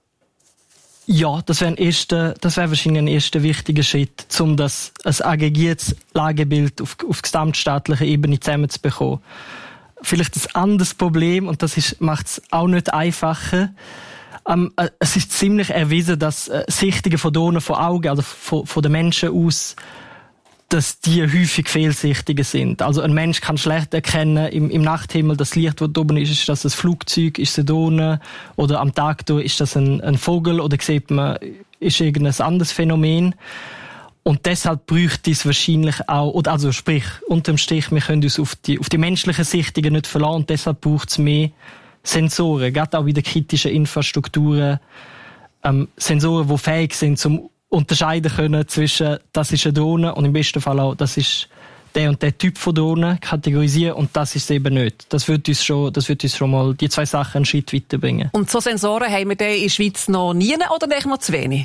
S23: Ja, das wäre ein erster, das wäre wahrscheinlich ein erster wichtiger Schritt, um das ein aggregiertes Lagebild auf, auf gesamtstaatlicher Ebene zusammenzubekommen. Vielleicht ein anderes Problem, und das macht es auch nicht einfacher. Ähm, äh, es ist ziemlich erwiesen, dass äh, Sichtungen von Drohnen von Augen, also von, von den Menschen aus, dass die häufig Fehlsichtungen sind. Also ein Mensch kann schlecht erkennen im, im Nachthimmel, das Licht, das oben ist, ist das ein Flugzeug, ist es eine Drohne, oder am Tag durch ist das ein, ein Vogel, oder sieht man, ist irgendein anderes Phänomen. Und deshalb bräuchte es wahrscheinlich auch, oder also sprich, unterm Strich, wir können uns auf die, auf die menschlichen Sichtungen nicht verlassen, und deshalb braucht es mehr Sensoren, gerade auch bei den kritischen Infrastrukturen, ähm, Sensoren, die fähig sind, zum unterscheiden können zwischen, das ist eine Drohne, und im besten Fall auch, das ist der und der Typ von Drohnen, kategorisieren, und das ist es eben nicht. Das wird uns schon, das wird uns schon mal die zwei Sachen einen Schritt weiterbringen.
S22: Und so Sensoren haben wir in der Schweiz noch nie oder noch zu wenig?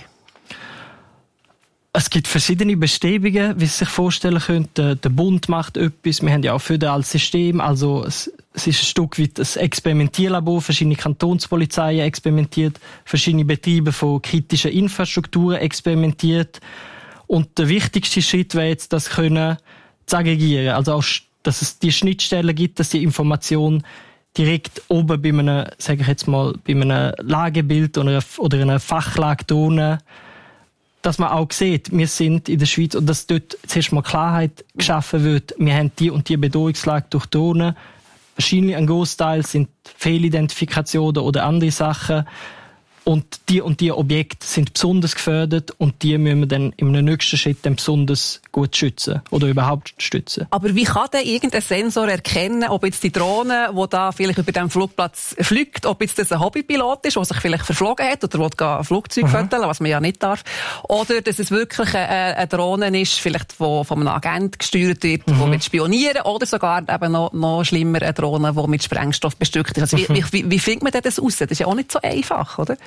S23: Es gibt verschiedene Bestrebungen, wie Sie sich vorstellen können. Der, der Bund macht etwas. Wir haben ja auch föderales System. Also es, es ist ein Stück weit ein Experimentierlabor. Verschiedene Kantonspolizeien experimentiert. Verschiedene Betriebe von kritischen Infrastrukturen experimentiert. Und der wichtigste Schritt wäre jetzt, das können zu aggregieren. Also auch, dass es die Schnittstellen gibt, dass die Information direkt oben bei einem, sage ich jetzt mal, bei einem Lagebild oder einer, oder einer Fachlage Drohnen, dass man auch sieht, wir sind in der Schweiz, und dass dort zuerst mal Klarheit geschaffen wird, wir haben die und die Bedrohungslage durch Drohnen. Wahrscheinlich ein Großteil sind Fehlidentifikationen oder andere Sachen. Und die und die Objekte sind besonders gefördert, und die müssen wir dann im nächsten Schritt dann besonders gut schützen oder überhaupt stützen.
S22: Aber wie kann denn irgendein Sensor erkennen, ob jetzt die Drohne, die da vielleicht über dem Flugplatz fliegt, ob jetzt das ein Hobbypilot ist, der sich vielleicht verflogen hat oder will ein Flugzeug mhm. fotografieren, was man ja nicht darf, oder dass es wirklich eine, eine Drohne ist, vielleicht von, von einem Agent gesteuert wird, mhm. der mit spionieren, oder sogar eben noch, noch schlimmer eine Drohne, die mit Sprengstoff bestückt ist. Also wie, mhm. wie, wie findet man denn das raus? Das ist ja auch nicht so einfach, oder?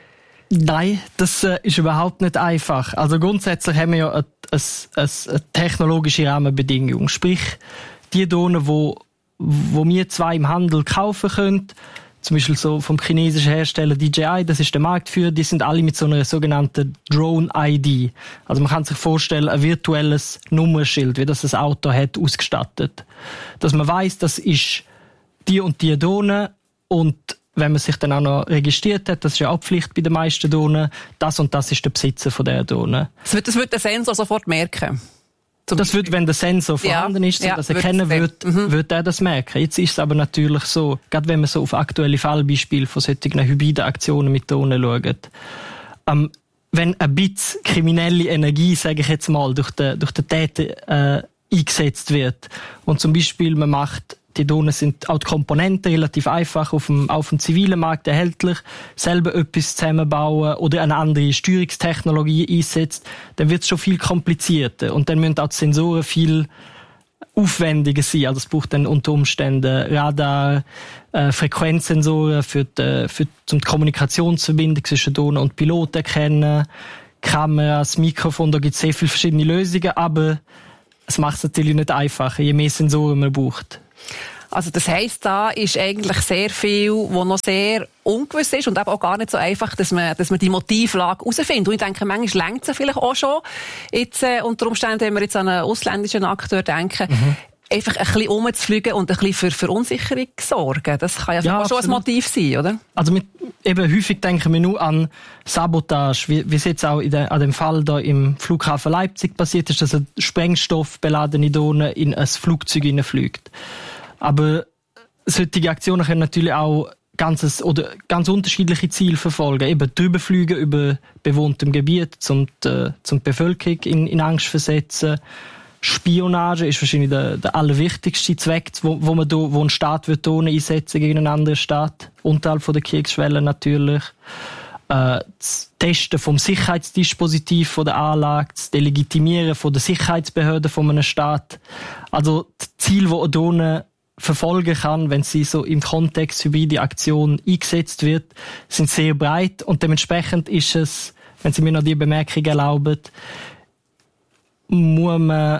S23: Nein, das äh, ist überhaupt nicht einfach. Also grundsätzlich haben wir ja eine, eine, eine technologische Rahmenbedingung. Sprich, die Drohnen, wo, wo wir zwei im Handel kaufen können, zum Beispiel so vom chinesischen Hersteller D J I, das ist der Marktführer, die sind alle mit so einer sogenannten Drone-I D. Also man kann sich vorstellen, ein virtuelles Nummernschild, wie das ein Auto hat, ausgestattet. Dass man weiss, das ist die und die Drohne, und wenn man sich dann auch noch registriert hat, das ist ja auch Pflicht bei den meisten Drohnen, das und das ist der Besitzer von dieser Drohne.
S22: Das wird, das wird der Sensor sofort merken?
S23: Zum das wird, wenn der Sensor vorhanden ja, ist, um ja, das erkennen wird, mhm. wird er das merken. Jetzt ist es aber natürlich so, gerade wenn man so auf aktuelle Fallbeispiele von solchen hybriden Aktionen mit Drohnen schaut, ähm, wenn ein bisschen kriminelle Energie, sage ich jetzt mal, durch den, durch den Täter äh, eingesetzt wird, und zum Beispiel man macht, die Drohnen sind auch die Komponenten relativ einfach auf dem, auf dem zivilen Markt erhältlich, selber etwas zusammenbauen oder eine andere Steuerungstechnologie einsetzt, dann wird es schon viel komplizierter, und dann müssen auch die Sensoren viel aufwendiger sein. Also es braucht dann unter Umständen Radar, äh, Frequenzsensoren für die, für die Kommunikationsverbindung zwischen Drohnen und Piloten erkennen, Kameras, Mikrofon, da gibt es sehr viele verschiedene Lösungen, aber es macht es natürlich nicht einfacher, je mehr Sensoren man braucht.
S22: Also das heisst, da ist eigentlich sehr viel, was noch sehr ungewiss ist und eben auch gar nicht so einfach, dass man, dass man die Motivlage herausfindet. Und ich denke, manchmal reicht es vielleicht auch schon. Jetzt, äh, unter Umständen, wenn wir jetzt an einen ausländischen Akteur denken, mhm. einfach ein bisschen rumzufliegen und ein bisschen für Verunsicherung sorgen. Das kann ja, ja auch schon ein Motiv sein, oder?
S23: Also mit, eben häufig denken wir nur an Sabotage, wie, wie es jetzt auch in der, an dem Fall da im Flughafen Leipzig passiert ist, dass eine sprengstoffbeladene Drohne in ein Flugzeug hineinfliegt. Aber solche Aktionen können natürlich auch ganzes oder ganz unterschiedliche Ziele verfolgen. Eben drüber fliegen über bewohntem Gebiet, zum die, zum die Bevölkerung in, in Angst versetzen. Spionage ist wahrscheinlich der, der allerwichtigste Zweck, wo, wo, man do, wo ein Staat wird Drohnen einsetzen gegen einen anderen Staat, unterhalb von der Kriegsschwelle natürlich. Äh, das Testen vom Sicherheitsdispositiv von der Anlage, das Delegitimieren von der Sicherheitsbehörden von einem Staat. Also das Ziel, das eine Drohne verfolgen kann, wenn sie so im Kontext hybride Aktion eingesetzt wird, sind sehr breit und dementsprechend ist es, wenn Sie mir noch die Bemerkung erlauben, muss man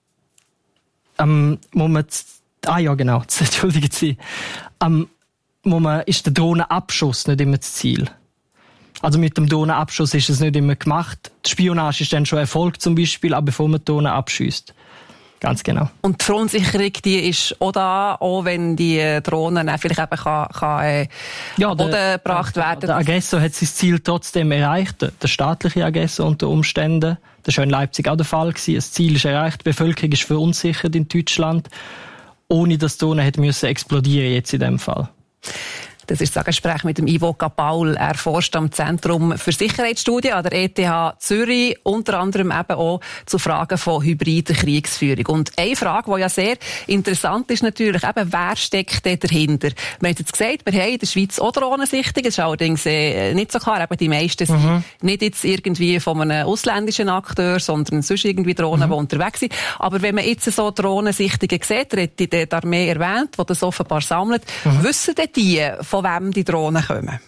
S23: Ähm, muss man, ah ja, genau, entschuldigen Sie, ähm, muss man, ist der Drohnenabschuss nicht immer das Ziel. Also mit dem Drohnenabschuss ist es nicht immer gemacht. Die Spionage ist dann schon Erfolg zum Beispiel, aber bevor man die Drohnen abschießt. Ganz genau.
S22: Und die Verunsicherung, die ist auch da, auch wenn die Drohnen vielleicht eben kann, kann, äh, ja, Boden der, gebracht werden.
S23: Der Aggressor hat sein Ziel trotzdem erreicht, der, der staatliche Aggressor unter Umständen. Das war in Leipzig auch der Fall gewesen. Das Ziel ist erreicht, die Bevölkerung ist verunsichert in Deutschland, ohne dass die Drohne hätte müssen explodieren jetzt in dem Fall.
S22: Das ist das Gespräch mit dem Ivo Kapaul. Er forscht am Zentrum für Sicherheitsstudien an der E T H Zürich, unter anderem eben auch zu Fragen von hybrider Kriegsführung. Und eine Frage, die ja sehr interessant ist natürlich, eben, wer steckt denn dahinter? Wir haben jetzt gesagt, wir haben in der Schweiz auch Drohnensichtungen, das ist allerdings äh, nicht so klar. Eben die meisten sind mhm. nicht jetzt irgendwie von einem ausländischen Akteur, sondern sonst irgendwie Drohnen, mhm. die unterwegs sind. Aber wenn man jetzt so Drohnensichtungen sieht, der hat die Armee erwähnt, die das offenbar sammelt, mhm. wissen denn die, von wem die Drohnen kommen?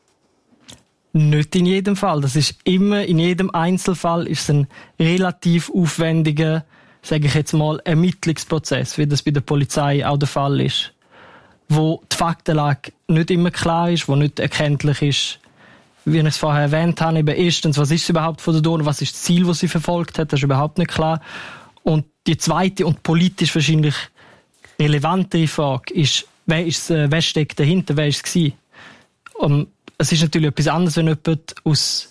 S23: Nicht in jedem Fall. Das ist immer, in jedem Einzelfall ist es ein relativ aufwendiger, sage ich jetzt mal, Ermittlungsprozess, wie das bei der Polizei auch der Fall ist. Wo die Faktenlage nicht immer klar ist, wo nicht erkenntlich ist, wie ich es vorher erwähnt habe, eben erstens, was ist es überhaupt von der Drohne, was ist das Ziel, das sie verfolgt hat, das ist überhaupt nicht klar. Und die zweite und politisch wahrscheinlich relevantere Frage ist, Wer, ist, äh, wer steckt dahinter? Wer war es gewesen? Um, es ist natürlich etwas anderes, wenn jemand aus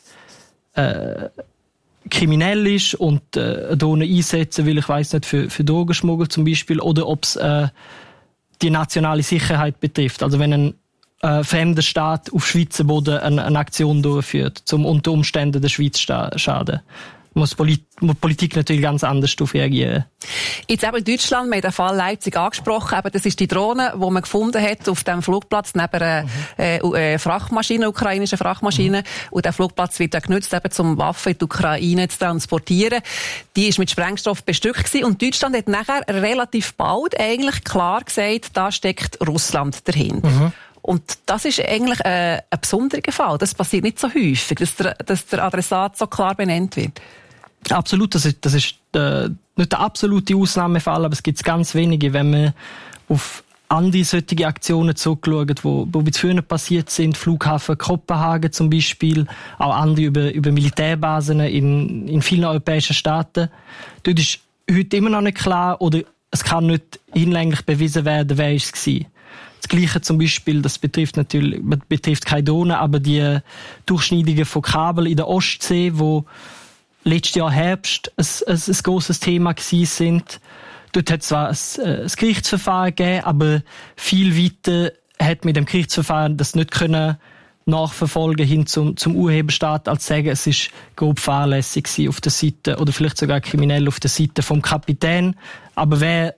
S23: äh, kriminell ist und äh, eine Drohne einsetzen will, ich weiss nicht, für, für Drogenschmuggel zum Beispiel, oder ob es äh, die nationale Sicherheit betrifft. Also wenn ein äh, fremder Staat auf Schweizer Boden eine, eine Aktion durchführt, zum unter Umständen der Schweiz schaden. Muss Polit- muss Politik natürlich ganz anders darauf reagieren.
S22: Jetzt eben in Deutschland, wir haben den Fall Leipzig angesprochen, eben das ist die Drohne, die man gefunden hat auf dem Flugplatz neben einer mhm. äh, Frachtmaschine, ukrainischen Frachtmaschine. Mhm. Und der Flugplatz wird ja genutzt, eben, um Waffen in die Ukraine zu transportieren. Die ist mit Sprengstoff bestückt gewesen. Und Deutschland hat nachher relativ bald eigentlich klar gesagt, da steckt Russland dahinter. Mhm. Und das ist eigentlich äh, ein besonderer Fall. Das passiert nicht so häufig, dass der, dass der Adressat so klar benannt wird.
S23: Absolut, das ist, das ist äh, nicht der absolute Ausnahmefall, aber es gibt ganz wenige, wenn man auf andere solche Aktionen zurückschaut, wo, wo bis früher passiert sind, Flughafen Kopenhagen zum Beispiel, auch andere über, über Militärbasen in, in vielen europäischen Staaten. Dort ist heute immer noch nicht klar, oder es kann nicht hinlänglich bewiesen werden, wer es war. Das Gleiche zum Beispiel, das betrifft natürlich, betrifft keine Drohnen, aber die Durchschneidungen von Kabel in der Ostsee, wo letztes Jahr Herbst ein, ein, ein grosses Thema gewesen sind. Dort hat es zwar ein, ein Gerichtsverfahren gegeben, aber viel weiter hat mit dem Gerichtsverfahren das nicht können nachverfolgen hin zum, zum Urheberstaat, als sagen, es ist grob fahrlässig gewesen auf der Seite, oder vielleicht sogar kriminell auf der Seite vom Kapitän. Aber wer,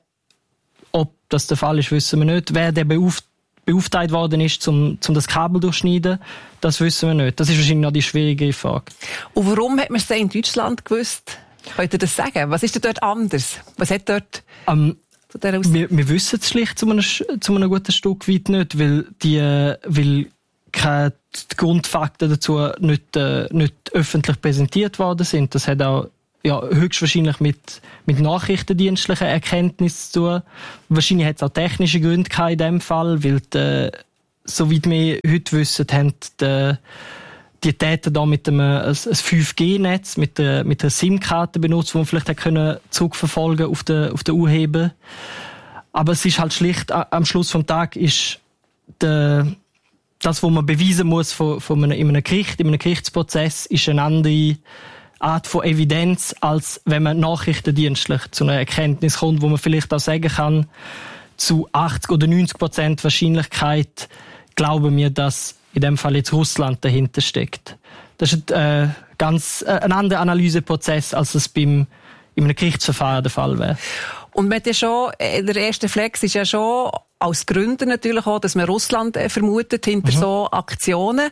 S23: ob das der Fall ist, wissen wir nicht. Wer der beauft, beauftragt worden ist, um, um das Kabel durchschneiden, das wissen wir nicht. Das ist wahrscheinlich noch die schwierige Frage.
S22: Und warum hat man es in Deutschland gewusst? Könnt ihr das sagen? Was ist denn dort anders? Was hat dort
S23: um, zu dieser Aussage? Wir, wir wissen es schlicht zu einem, zu einem guten Stück weit nicht, weil die, weil keine Grundfakten dazu nicht, äh, nicht öffentlich präsentiert worden sind. Das hat auch ja, höchstwahrscheinlich mit, mit nachrichtendienstlichen Erkenntnissen zu tun. Wahrscheinlich hat es auch technische Gründe in diesem Fall, weil die, soweit wir heute wissen, haben die, die Täter da mit einem ein, ein fünf G Netz, mit der, mit der SIM-Karte benutzt, die man vielleicht hat können zurückverfolgen auf den, auf den Urheber. Aber es ist halt schlicht, am Schluss vom Tag ist der, das, was man beweisen muss von, von einem, in einem Gericht, in einem Gerichtsprozess, ist eine andere Art von Evidenz, als wenn man nachrichtendienstlich zu einer Erkenntnis kommt, wo man vielleicht auch sagen kann, zu achtzig oder neunzig Prozent Wahrscheinlichkeit glauben wir, dass in dem Fall jetzt Russland dahinter steckt. Das ist äh, ganz äh, ein anderer Analyseprozess, als es beim in einem Gerichtsverfahren der Fall wäre.
S22: Und man hat ja schon, der erste Flex ist ja schon als Gründer natürlich auch, dass man Russland vermutet hinter mhm. so Aktionen.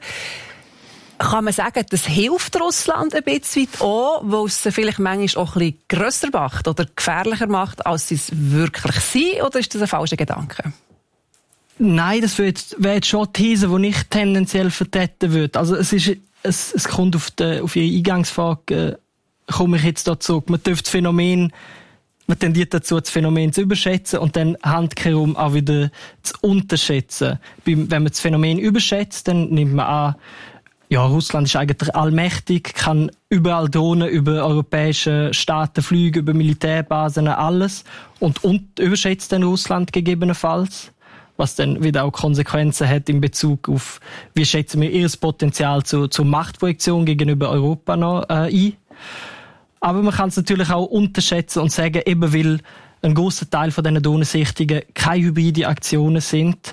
S22: Kann man sagen, das hilft Russland ein bisschen auch, weil es vielleicht manchmal auch ein bisschen grösser macht oder gefährlicher macht, als sie es wirklich sind? Oder ist das ein falscher Gedanke?
S23: Nein, das wäre jetzt, wäre jetzt schon die These, die ich tendenziell vertreten würde. Also es ist, es, es kommt auf, die, auf Ihre Eingangsfrage, äh, komme ich jetzt da zurück. Man dürfte das Phänomen, man tendiert dazu, das Phänomen zu überschätzen und dann handkehrum auch wieder zu unterschätzen. Wenn man das Phänomen überschätzt, dann nimmt man an, ja, Russland ist eigentlich allmächtig, kann überall Drohnen über europäische Staaten fliegen, über Militärbasen, alles. Und, und überschätzt dann Russland gegebenenfalls. Was dann wieder auch Konsequenzen hat in Bezug auf, wie schätzen wir ihr Potenzial zur, zur Machtprojektion gegenüber Europa noch äh, ein. Aber man kann es natürlich auch unterschätzen und sagen, eben weil ein grosser Teil von diesen Drohnensichtungen keine hybride Aktionen sind,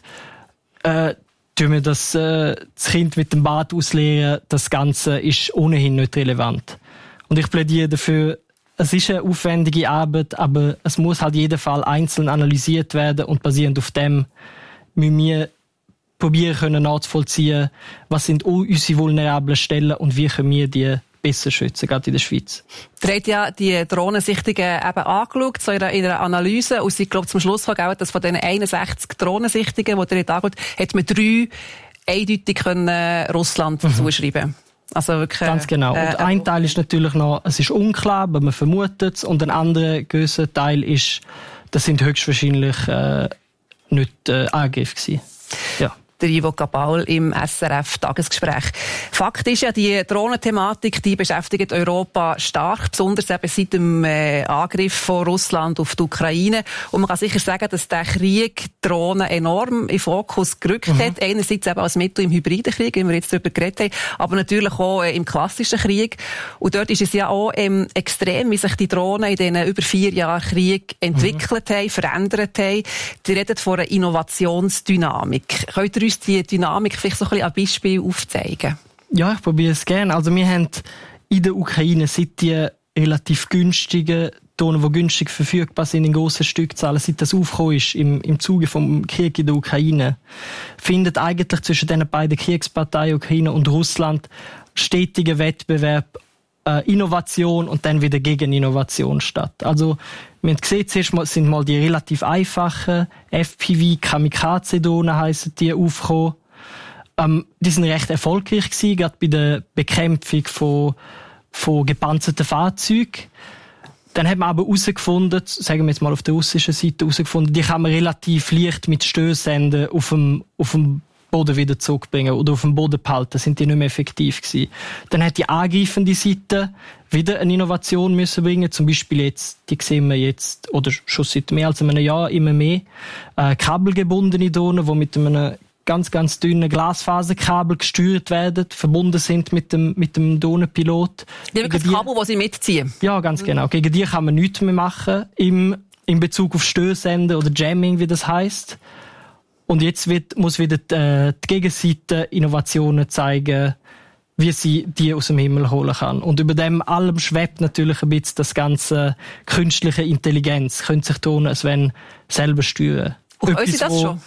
S23: äh, tun wir das, äh, das Kind mit dem Bad ausleeren, das Ganze ist ohnehin nicht relevant. Und ich plädiere dafür, es ist eine aufwendige Arbeit, aber es muss halt jeder Fall einzeln analysiert werden und basierend auf dem müssen wir probieren können nachzuvollziehen, was sind unsere vulnerablen Stellen und wie können wir die besser schützen, gerade in der Schweiz.
S22: Ihr habt ja die Drohnensichtungen eben angeschaut, so in einer Analyse, und sie glaubt zum Schluss gekommen, dass von diesen einundsechzig Drohnensichtungen, die ihr angeschaut habt, hat man drei eindeutig können Russland mhm. zuschreiben. Also wirklich,
S23: ganz genau.
S22: Äh,
S23: und ein Teil ist natürlich noch, es ist unklar, aber man vermutet es. Und ein anderer grösser Teil ist, das sind höchstwahrscheinlich äh, nicht äh, Angriffe gewesen. Ja.
S22: Der Ivo Kapaul im S R F-Tagesgespräch. Fakt ist ja, die Drohnenthematik, die beschäftigt Europa stark, besonders eben seit dem äh, Angriff von Russland auf die Ukraine. Und man kann sicher sagen, dass der Krieg Drohnen enorm in Fokus gerückt mhm. hat. Einerseits eben als Mittel im hybriden Krieg, wie wir jetzt darüber geredet haben, aber natürlich auch äh, im klassischen Krieg. Und dort ist es ja auch ähm, extrem, wie sich die Drohnen in diesen über vier Jahren Krieg entwickelt mhm. haben, verändert haben. Die reden von einer Innovationsdynamik. Könnt ihr uns die Dynamik vielleicht so ein bisschen ein Beispiel aufzeigen?
S23: Ja, ich probiere es gerne. Also wir haben in der Ukraine seit die relativ günstigen Drohnen, die günstig verfügbar sind in grossen Stückzahlen, seit das aufgekommen ist im, im Zuge vom Krieg in der Ukraine, findet eigentlich zwischen den beiden Kriegsparteien Ukraine und Russland stetiger Wettbewerb, äh, Innovation und dann wieder Gegeninnovation statt. Also wir haben gesehen, zuerst sind mal die relativ einfachen F P V-Kamikaze-Drohnen heissen die aufgekommen. Ähm, die sind recht erfolgreich gewesen, gerade bei der Bekämpfung von, von gepanzerten Fahrzeugen. Dann hat man aber herausgefunden, sagen wir jetzt mal auf der russischen Seite herausgefunden, die kann man relativ leicht mit Störsenden auf dem, auf dem Boden wieder zurückbringen oder auf dem Boden behalten, sind die nicht mehr effektiv gewesen. Dann hat die angreifende Seite wieder eine Innovation müssen bringen, zum Beispiel jetzt, die sehen wir jetzt, oder schon seit mehr als einem Jahr immer mehr, äh, kabelgebundene Drohnen, die mit einem ganz, ganz dünnen Glasfaserkabel gesteuert werden, verbunden sind mit dem, mit dem Drohnenpilot.
S22: Die haben das Kabel, das sie mitziehen.
S23: Ja, ganz genau. Gegen die kann man nichts mehr machen, im, in Bezug auf Störsenden oder Jamming, wie das heisst. Und jetzt wird, muss wieder die, äh, die Gegenseite Innovationen zeigen, wie sie die aus dem Himmel holen kann. Und über dem allem schwebt natürlich ein bisschen das ganze künstliche Intelligenz. Könnte sich tun, als wenn selber steuern.
S22: Auf Etwas, uns ist das schon?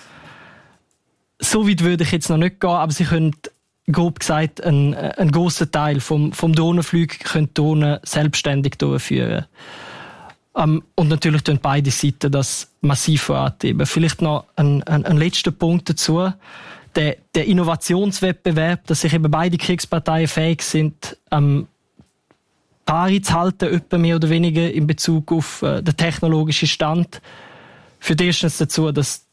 S23: So weit würde ich jetzt noch nicht gehen, aber sie können, grob gesagt, einen, einen grossen Teil vom, vom Drohnenflug können Drohnen selbstständig durchführen. Um, und natürlich tun beide Seiten das massiv vorantreiben. Vielleicht noch ein, ein, ein letzter Punkt dazu. Der, der Innovationswettbewerb, dass sich eben beide Kriegsparteien fähig sind, ähm, Pari zu halten, etwa mehr oder weniger in Bezug auf äh, den technologischen Stand, führt erstens dazu, dass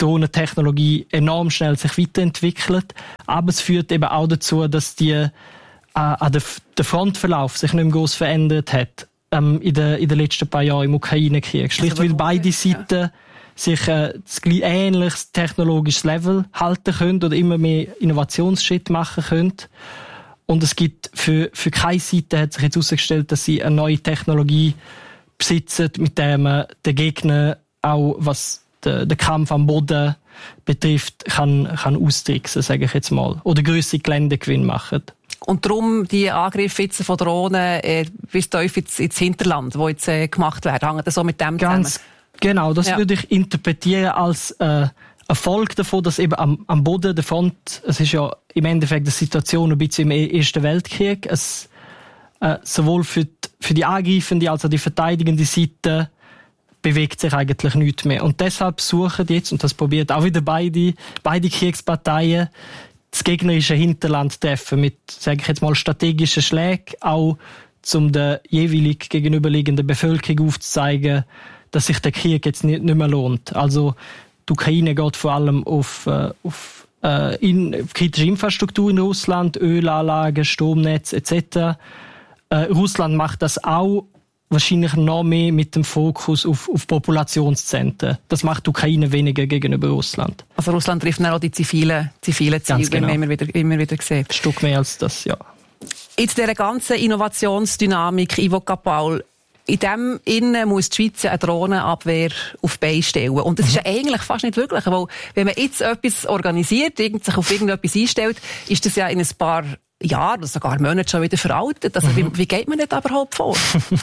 S23: Drohnentechnologie enorm schnell sich weiterentwickelt, aber es führt eben auch dazu, dass die, äh, äh, der, der Frontverlauf sich nicht mehr groß verändert hat ähm, in den in den letzten paar Jahren im Ukraine-Krieg. Schlicht also, weil beide Seiten ja. sich äh, das ähnliches technologisches Level halten können oder immer mehr Innovationsschritte machen können. Und es gibt für, für keine Seite hat sich jetzt herausgestellt, dass sie eine neue Technologie besitzen, mit der man den Gegner auch, was den, den Kampf am Boden betrifft, kann, kann austricksen, sage ich jetzt mal. Oder grössere Geländegewinn machen.
S22: Und darum die Angriffe jetzt von Drohnen äh, bis tief ins, ins Hinterland, die jetzt äh, gemacht werden, hängen das so mit dem
S23: Ganz
S22: zusammen?
S23: Genau, das
S22: ja.
S23: würde ich interpretieren als äh, Erfolg davon, dass eben am, am Boden der Front, es ist ja im Endeffekt eine Situation ein bisschen im Ersten Weltkrieg, es äh, sowohl für die, für die angreifende als auch die verteidigende Seite bewegt sich eigentlich nichts mehr. Und deshalb suchen die jetzt, und das probiert auch wieder beide, beide Kriegsparteien, das gegnerische Hinterland treffen mit, sage ich jetzt mal, strategischen Schlägen, auch um der jeweilig gegenüberliegenden Bevölkerung aufzuzeigen, dass sich der Krieg jetzt nicht, nicht mehr lohnt. Also die Ukraine geht vor allem auf, äh, auf, äh, in, auf kritische Infrastruktur in Russland, Ölanlagen, Stromnetz et cetera. Äh, Russland macht das auch wahrscheinlich noch mehr mit dem Fokus auf, auf Populationszentren. Das macht die Ukraine weniger gegenüber Russland.
S22: Also Russland trifft dann auch die zivilen, zivilen Ziele,
S23: genau.
S22: wie man immer wieder, immer wieder sieht.
S23: Ein Stück mehr als das, ja.
S22: Jetzt dieser ganzen Innovationsdynamik, Ivo Cappaul, in dem Innen muss die Schweiz eine Drohnenabwehr auf die Beine stellen. Und das ist ja eigentlich fast nicht wirklich, weil wenn man jetzt etwas organisiert, sich auf irgendetwas einstellt, ist das ja in ein paar Jahren oder sogar Monaten schon wieder veraltet. Also mhm. wie, wie geht man denn da überhaupt vor?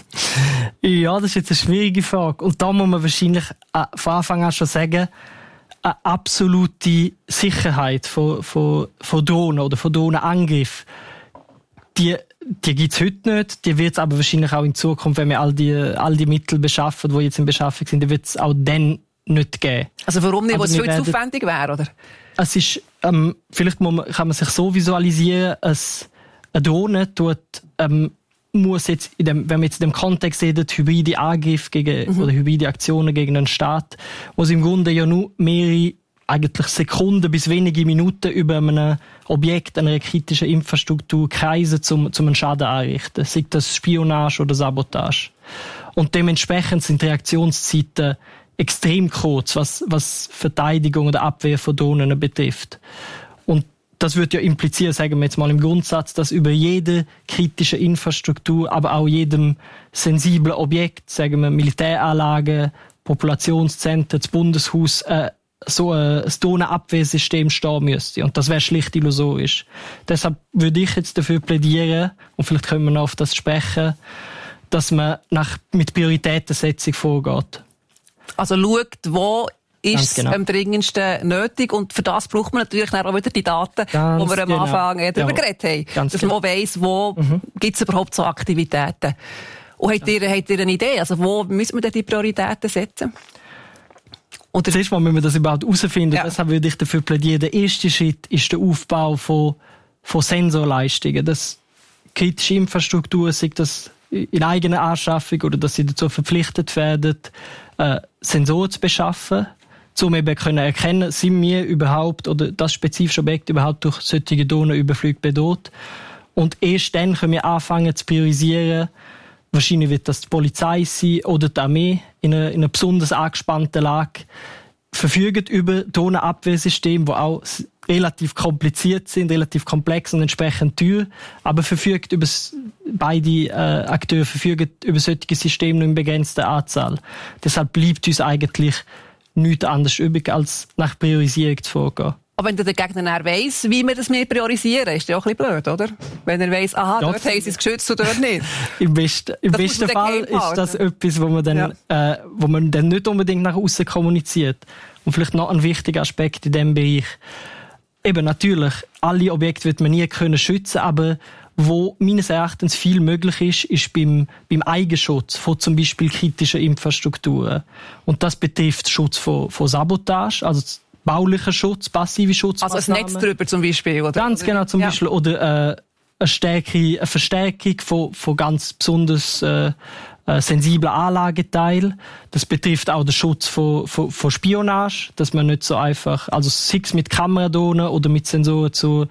S23: Ja, das ist jetzt eine schwierige Frage. Und da muss man wahrscheinlich äh, von Anfang an schon sagen, eine absolute Sicherheit von, von, von Drohnen oder von Drohnenangriffen, die Die gibt's heute nicht, die wird's aber wahrscheinlich auch in Zukunft, wenn wir all die, all die Mittel beschaffen, die jetzt in Beschaffung sind, die wird's auch dann nicht geben.
S22: Also warum nicht, weil es viel
S23: werden,
S22: zu aufwendig wäre, oder?
S23: Es ist, ähm, vielleicht muss man, kann man sich so visualisieren, dass eine Drohne tut, ähm, muss jetzt, in dem, wenn wir jetzt in dem Kontext sehen, hybride Angriffe gegen, mhm. oder hybride Aktionen gegen einen Staat, wo es im Grunde ja nur mehrere eigentlich Sekunden bis wenige Minuten über einem Objekt, einer kritischen Infrastruktur kreisen, um, um einen Schaden anrichten. Sei das Spionage oder Sabotage. Und dementsprechend sind die Reaktionszeiten extrem kurz, was, was Verteidigung oder Abwehr von Drohnen betrifft. Und das würde ja implizieren, sagen wir jetzt mal im Grundsatz, dass über jede kritische Infrastruktur, aber auch jedem sensiblen Objekt, sagen wir Militäranlagen, Populationszentren, das Bundeshaus, äh, so ein Drohnenabwehrsystem stehen müsste. Und das wäre schlicht illusorisch. Deshalb würde ich jetzt dafür plädieren, und vielleicht können wir noch auf das sprechen, dass man nach, mit Prioritätensetzung vorgeht.
S22: Also schaut, wo ist
S23: genau.
S22: es am dringendsten nötig, und für das braucht man natürlich auch wieder die Daten,
S23: Ganz
S22: die wir am
S23: genau.
S22: Anfang äh, darüber
S23: ja.
S22: geredet haben.
S23: Ganz
S22: dass
S23: genau.
S22: man weiss, wo mhm. gibt es überhaupt so Aktivitäten. Und habt ihr, habt ihr eine Idee? Also wo müssen wir denn die Prioritäten setzen?
S23: Oder zuerst mal müssen wir das überhaupt herausfinden.
S22: Ja.
S23: Deshalb würde ich dafür plädieren, der erste Schritt ist der Aufbau von, von Sensorleistungen. Dass kritische Infrastruktur, sei das in eigener Anschaffung oder dass sie dazu verpflichtet werden, äh, Sensoren zu beschaffen, um eben können erkennen, sind wir überhaupt oder das spezifische Objekt überhaupt durch solche Drohnenüberflüge bedroht. Und erst dann können wir anfangen zu priorisieren. Wahrscheinlich wird das die Polizei sein oder die Armee in einer, in einer besonders angespannten Lage, verfügen über Drohnenabwehrsysteme, die auch relativ kompliziert sind, relativ komplex und entsprechend teuer, aber verfügt über beide äh, Akteure verfügen über solche Systeme nur in begrenzter Anzahl. Deshalb bleibt uns eigentlich nichts anderes übrig, als nach Priorisierung zu vorgehen.
S22: Aber wenn der Gegner weiss, wie wir das mehr priorisieren, ist das auch ein bisschen blöd, oder? Wenn er weiss, aha, ja, dort haben sie es geschützt und dort nicht.
S23: Im besten, im besten Fall ist das etwas, wo man, dann, ja. äh, wo man dann nicht unbedingt nach außen kommuniziert. Und vielleicht noch ein wichtiger Aspekt in diesem Bereich. Eben natürlich, alle Objekte wird man nie können schützen, aber wo meines Erachtens viel möglich ist, ist beim, beim Eigenschutz von zum Beispiel kritischen Infrastrukturen. Und das betrifft Schutz von, von Sabotage, also baulicher Schutz, passive Schutzmaßnahmen.
S22: Also ein Netz drüber zum Beispiel, oder?
S23: Ganz genau, zum
S22: ja.
S23: Beispiel. Oder äh, eine, Stärke, eine Verstärkung von, von ganz besonders äh, äh, sensiblen Anlageteil. Das betrifft auch den Schutz von, von, von Spionage, dass man nicht so einfach, also sei es mit Kameradrohnen oder mit Sensoren zu